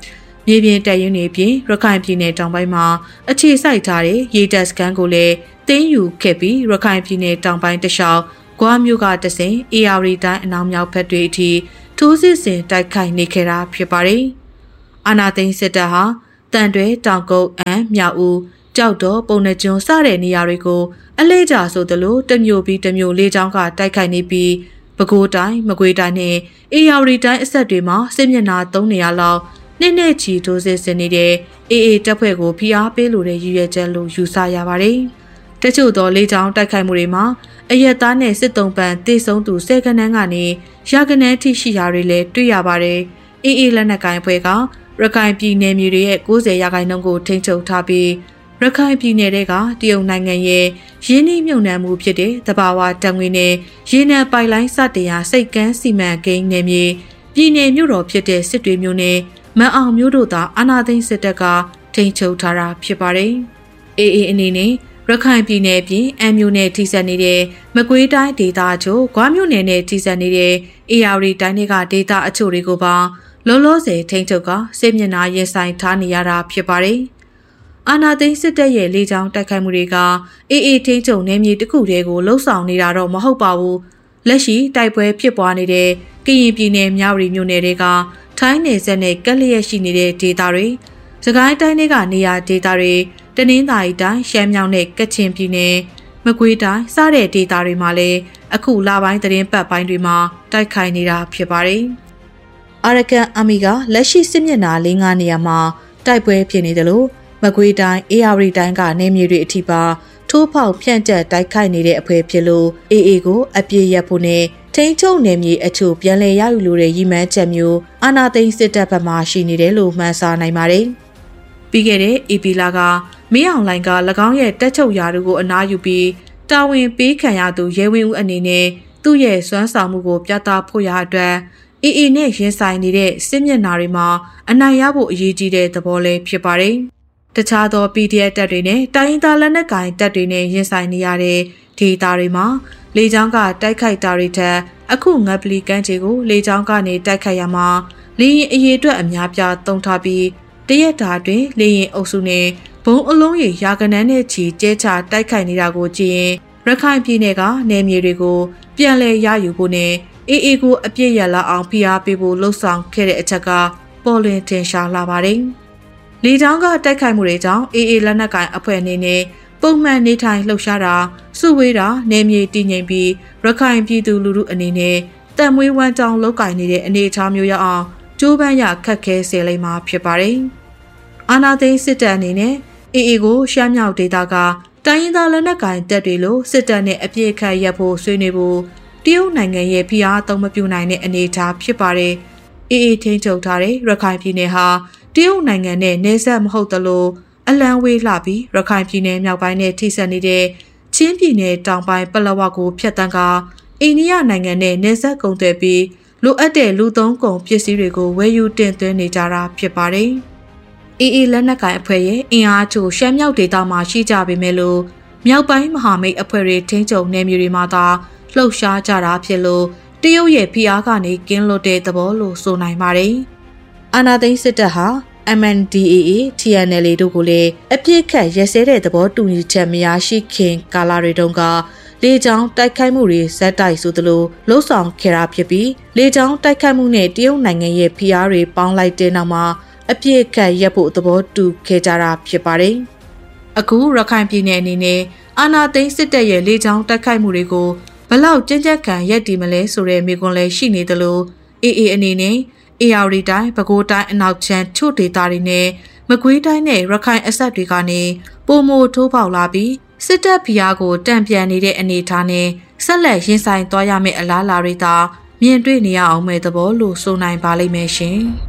မြေပြင်တပ်ရင်းတွေပြင်ရခိုင်ပြည်နယ်တောင်ပိုင်းမှာအခြေစိုက်ထားတဲ့ရေတပ်စခန်းကိုလည်းသိမ်းယူခဲ့ပြီးရခိုင်ပြည်နယ်တောင်ပိုင်းတလျှောက်ဂွားမြို့ကတဆင်အေယာရီတိုင်းအနောက်မြောက်ဘက်တွေအထိထိုးစစ်ဆင်တိုက်ခိုက်နေခဲ့တာဖြစ်ပါတယ်။အာနာသိန်းစစ်တပ်ဟာတန်တွဲတောင်ကုတ်အန်မြောက်ဦးကြောက်တော်ပုံနှကျွန်းစတဲ့နေရာတွေကိုအလဲကျဆိုသလိုတမျိုးပြီးတမျိုးလေးချောင်းကတိုက်ခိုက်နေပြီးပဲခူးတိုင်းမကွေးတိုင်းနဲ့အေယာရီတိုင်းအဆက်တွေမှာစစ်မျက်နှာသုံးနေရလောက်နှစ်နဲ့ချီထိုးစစ်ဆင်နေတဲ့အေအေတပ်ဖွဲ့ကိုဖိအားပေးလိုတဲ့ရည်ရွယ်ချက်လို့ယူဆရပါတယ်။တချို့သောလေးချောင်းတိုက်ခိုက်မှုတွေမှာအရက်သားနဲ့စစ်တုံးပန်တေဆုံးသူဆယ်ကနန်းကနေရာကနန်းထိရှိရာတွေလည်းတွေ့ရပါတယ်။အေအေလက်နက်ကိုင်အဖွဲ့ကရခိုင်ပြည်နယ်မြေတွေရဲ့၉၀ရာခိုင်နှုန်းကိုထိန်းချုပ်ထားပြီးရခိုင်ပြည်နယ်တွေကတရုတ်နိုင်ငံရဲ့ရင်းနှီးမြှုပ်နှံမှုဖြစ်တဲ့သဘာဝဓာတ်ငွေနဲ့ရေနံပိုက်လိုင်းစတင်ရာစိတ်ကမ်းစီမံကိန်းနယ်မြေပြည်နယ်မြို့တော်ဖြစ်တဲ့စစ်တွေမြို့နယ်မန်အောင်မြို့တို့သာအာဏာသိမ်းစစ်တပ်ကထိန်းချုပ်ထားတာဖြစ်ပါတယ်။အေအေအနေနဲ့ရခိုင်ပြည်နယ်ပြင်အမ်းမြို့နယ်ထိစပ်နေတဲ့မကွေးတိုင်းဒေသအချို့ဂွားမြို့နယ်နဲ့ထိစပ်နေတဲ့အေယာရီတိုင်းတွေကဒေသအချို့တွေကိုပါလောလောဆယ်ထိန်းချုပ်ကစစ်မျက်နှာရင်ဆိုင်ထားနေရတာဖြစ်ပါတယ်။အာနာသိန်းစစ်တပ်ရဲ့လေကြောင်းတိုက်ခိုက်မှုတွေကအေအေထိန်းချုပ်နယ်မြေတစ်ခုတည်းကိုလှုပ်ဆောင်နေတာတော့မဟုတ်ပါဘူး။လက်ရှိတိုက်ပွဲဖြစ်ပွားနေတဲ့ကရင်ပြည်နယ်မြဝတီမြို့နယ်တွေကထိုင်းနယ်စပ်နဲ့ကပ်လျက်ရှိနေတဲ့ဒေသတွေစကိုင်းတိုင်းတွေကနေရာဒေသတွေတနင်္သာရီတိုင်းရှမ်းမြောက်နဲ့ကချင်ပြည်နယ်မကွေးတိုင်းစတဲ့ဒေသတွေမှာလည်းအခုလပိုင်းသတင်းပတ်ပိုင်းတွေမှာတိုက်ခိုက်နေတာဖြစ်ပါတယ်။အာရကန်အာမီကလက်ရှိစစ်မျက်နှာ၄-၅နေရာမှာတိုက်ပွဲဖြစ်နေတယ်လို့မကွေးတိုင်းအေယာရီတိုင်းကနေမြေတွေအထိပါထိုးဖောက်ဖြန့်ကျက်တိုက်ခိုက်နေတဲ့အဖွဲ့ဖြစ်လို့အေအေကိုအပြည့်ရဖို့နဲ့ထိန်းချုပ်နယ်မြေအချို့ပြန်လည်ရယူလိုတဲ့ရည်မှန်းချက်မျိုးအာဏာသိမ်းစစ်တပ်ဘက်မှရှိနေတယ်လို့မှန်းဆနိုင်ပါတယ်။ပြီးခဲ့တဲ့အေပီလာကမင်းအောင်လှိုင်က၎င်းရဲ့တက်ချုပ်ရာတို့ကိုအနားယူပြီးတာဝန်ပေးခံရသူရဲဝင်းဦးအနေနဲ့သူ့ရဲ့စွမ်းဆောင်မှုကိုပြသဖို့ရအတွက်အေအေနဲ့ရင်ဆိုင်နေတဲ့စစ်မျက်နှာတွေမှာအနိုင်ရဖို့အရေးကြီးတဲ့သဘောလေးဖြစ်ပါတယ်။တခြားသော ပီဒီအက်ဖ် တပ်တွေနဲ့တိုင်းရင်းသားလက်နက်ကိုင်တပ်တွေနဲ့ရင်ဆိုင်နေရတဲ့ဒေသတွေမှာလေကြောင်းကတိုက်ခိုက်တာတွေထက်အခုငပလီကမ်းခြေကိုလေကြောင်းကနေတိုက်ခိုက်ရမှာလေရင်အရေးအတွက်အများပြားသုံးထားပြီးတရက်တာတွင်လေရင်အုပ်စုနဲ့ဘုံအလုံးရေရာကနန်းနဲ့ချီကျဲချတိုက်ခိုက်နေတာကိုကြည့်ရင်ရခိုင်ပြည်နယ်ကနယ်မြေတွေကိုပြန်လည်ရယူဖို့နဲ့အေအေကိုအပြည့်ရလာအောင်ဖိအားပေးဖို့လှုံ့ဆော်ခဲ့တဲ့အချက်ကပေါ်လွင်ထင်ရှားလာပါတယ်။လေကြောင်းကတိုက်ခိုက်မှုတွေကြောင့်အေအေလက်နက်ကိုင်အဖွဲ့အနေနဲ့ပုံမှန်နေထိုင်လှုပ်ရှားတာစုဝေးတာနယ်မြေတည်ငြိမ်ပြီးရခိုင်ပြည်သူလူထုအနေနဲ့တံမွေးဝမ်းကြောင်းလောက်ကင်နေတဲ့အနေအထားမျိုးရအောင်ကြိုးပမ်းရခက်ခဲစေလိမ့်မှာဖြစ်ပါတယ်။အာနာသိန်းစစ်တပ်အနေနဲ့အေအေကိုရှမ်းမြောက်ဒေသကတိုင်းရင်းသားလက်နက်ကိုင်တပ်တွေလိုစစ်တပ်နဲ့အပြည့်အခတ်ရပ်ဖို့ဆွေးနွေးဖို့တရုတ်နိုင်ငံရဲ့ဖိအားသုံးမပြုနိုင်တဲ့အနေအထားဖြစ်ပါတယ်။အေအေထိန်းချုပ်ထားတဲ့ရခိုင်ပြည်နယ်ဟာတရုတ်နိုင်ငံနဲ့နယ်စပ်မဟုတ်သလိုအလံဝေးလှပြီးရခိုင်ပြည်နယ်မြောက်ပိုင်းနဲ့ထိစပ်နေတဲ့ချင်းပြည်နယ်တောင်ပိုင်းပလောဝကိုဖျက်ဆီးကအိန္ဒိယနိုင်ငံနဲ့နယ်စပ်ကုန်သွယ်ပြီးလိုအပ်တဲ့လူသုံးကုန်ပစ္စည်းတွေကိုဝယ်ယူတင်သွင်းနေကြတာဖြစ်ပါတယ်။အေအေလက်နက်ကိုင်အဖွဲ့ရဲ့အင်အားချို့ရှမ်းမြောက်ဒေသမှာရှိကြပေမဲ့လို့မြောက်ပိုင်းမဟာမိတ်အဖွဲ့တွေထိန်းချုပ်နယ်မြေတွေမှာသာလှုပ်ရှားကြတာဖြစ်လို့တရုတ်ရဲ့ဖိအားကနေကင်းလွတ်တဲ့သဘောလို့ဆိုနိုင်ပါတယ်။အာနာသိန်းစစ်တပ်ဟာအမ် အန် ဒီ အေ အေ တီ အန် အယ် အေ တို့ကိုလည်းအပြစ်ခတ်ရက်စဲတဲ့သဘောတူညီချက်မရရှိခင်ကာလတွေတုန်းကလေကြောင်းတိုက်ခိုက်မှုတွေဇက်တိုက်ဆိုသလိုလှုံ့ဆော်ခဲ့တာဖြစ်ပြီးလေကြောင်းတိုက်ခိုက်မှုနဲ့တရုတ်နိုင်ငံရဲ့ဖိအားတွေပေါင်းလိုက်တဲ့နောက်မှာအပြစ်ခတ်ရက်ဖို့သဘောတူခဲ့ကြတာဖြစ်ပါတယ်။အခုရခိုင်ပြည်နယ်အနေနဲ့အာဏာသိမ်းစစ်တပ်ရဲ့လေကြောင်းတိုက်ခိုက်မှုတွေကိုဘလောက်ကြမ်းကြမ်းခံရက်တည်မလဲဆိုတဲ့မေးခွန်းလည်းရှိနေသလိုအေအေအနေနဲ့အေယာရီတိုင်းပဲခူးတိုင်းအနောက်ချမ်းချို့ဒေသတွေနဲ့မကွေးတိုင်းနဲ့ရခိုင်အဆက်တွေကနေပုံမိုထိုးပေါက်လာပြီးစစ်တပ်ဖီအားကိုတံပြန်နေတဲ့အနေအထားနဲ့ဆက်လက်ရင်ဆိုင်သွားရမယ့်အလားအလာတွေသာမြင်တွေ့နေရအောင်မဲ့သဘောလို့ဆိုနိုင်ပါလိမ့်မယ်ရှင်။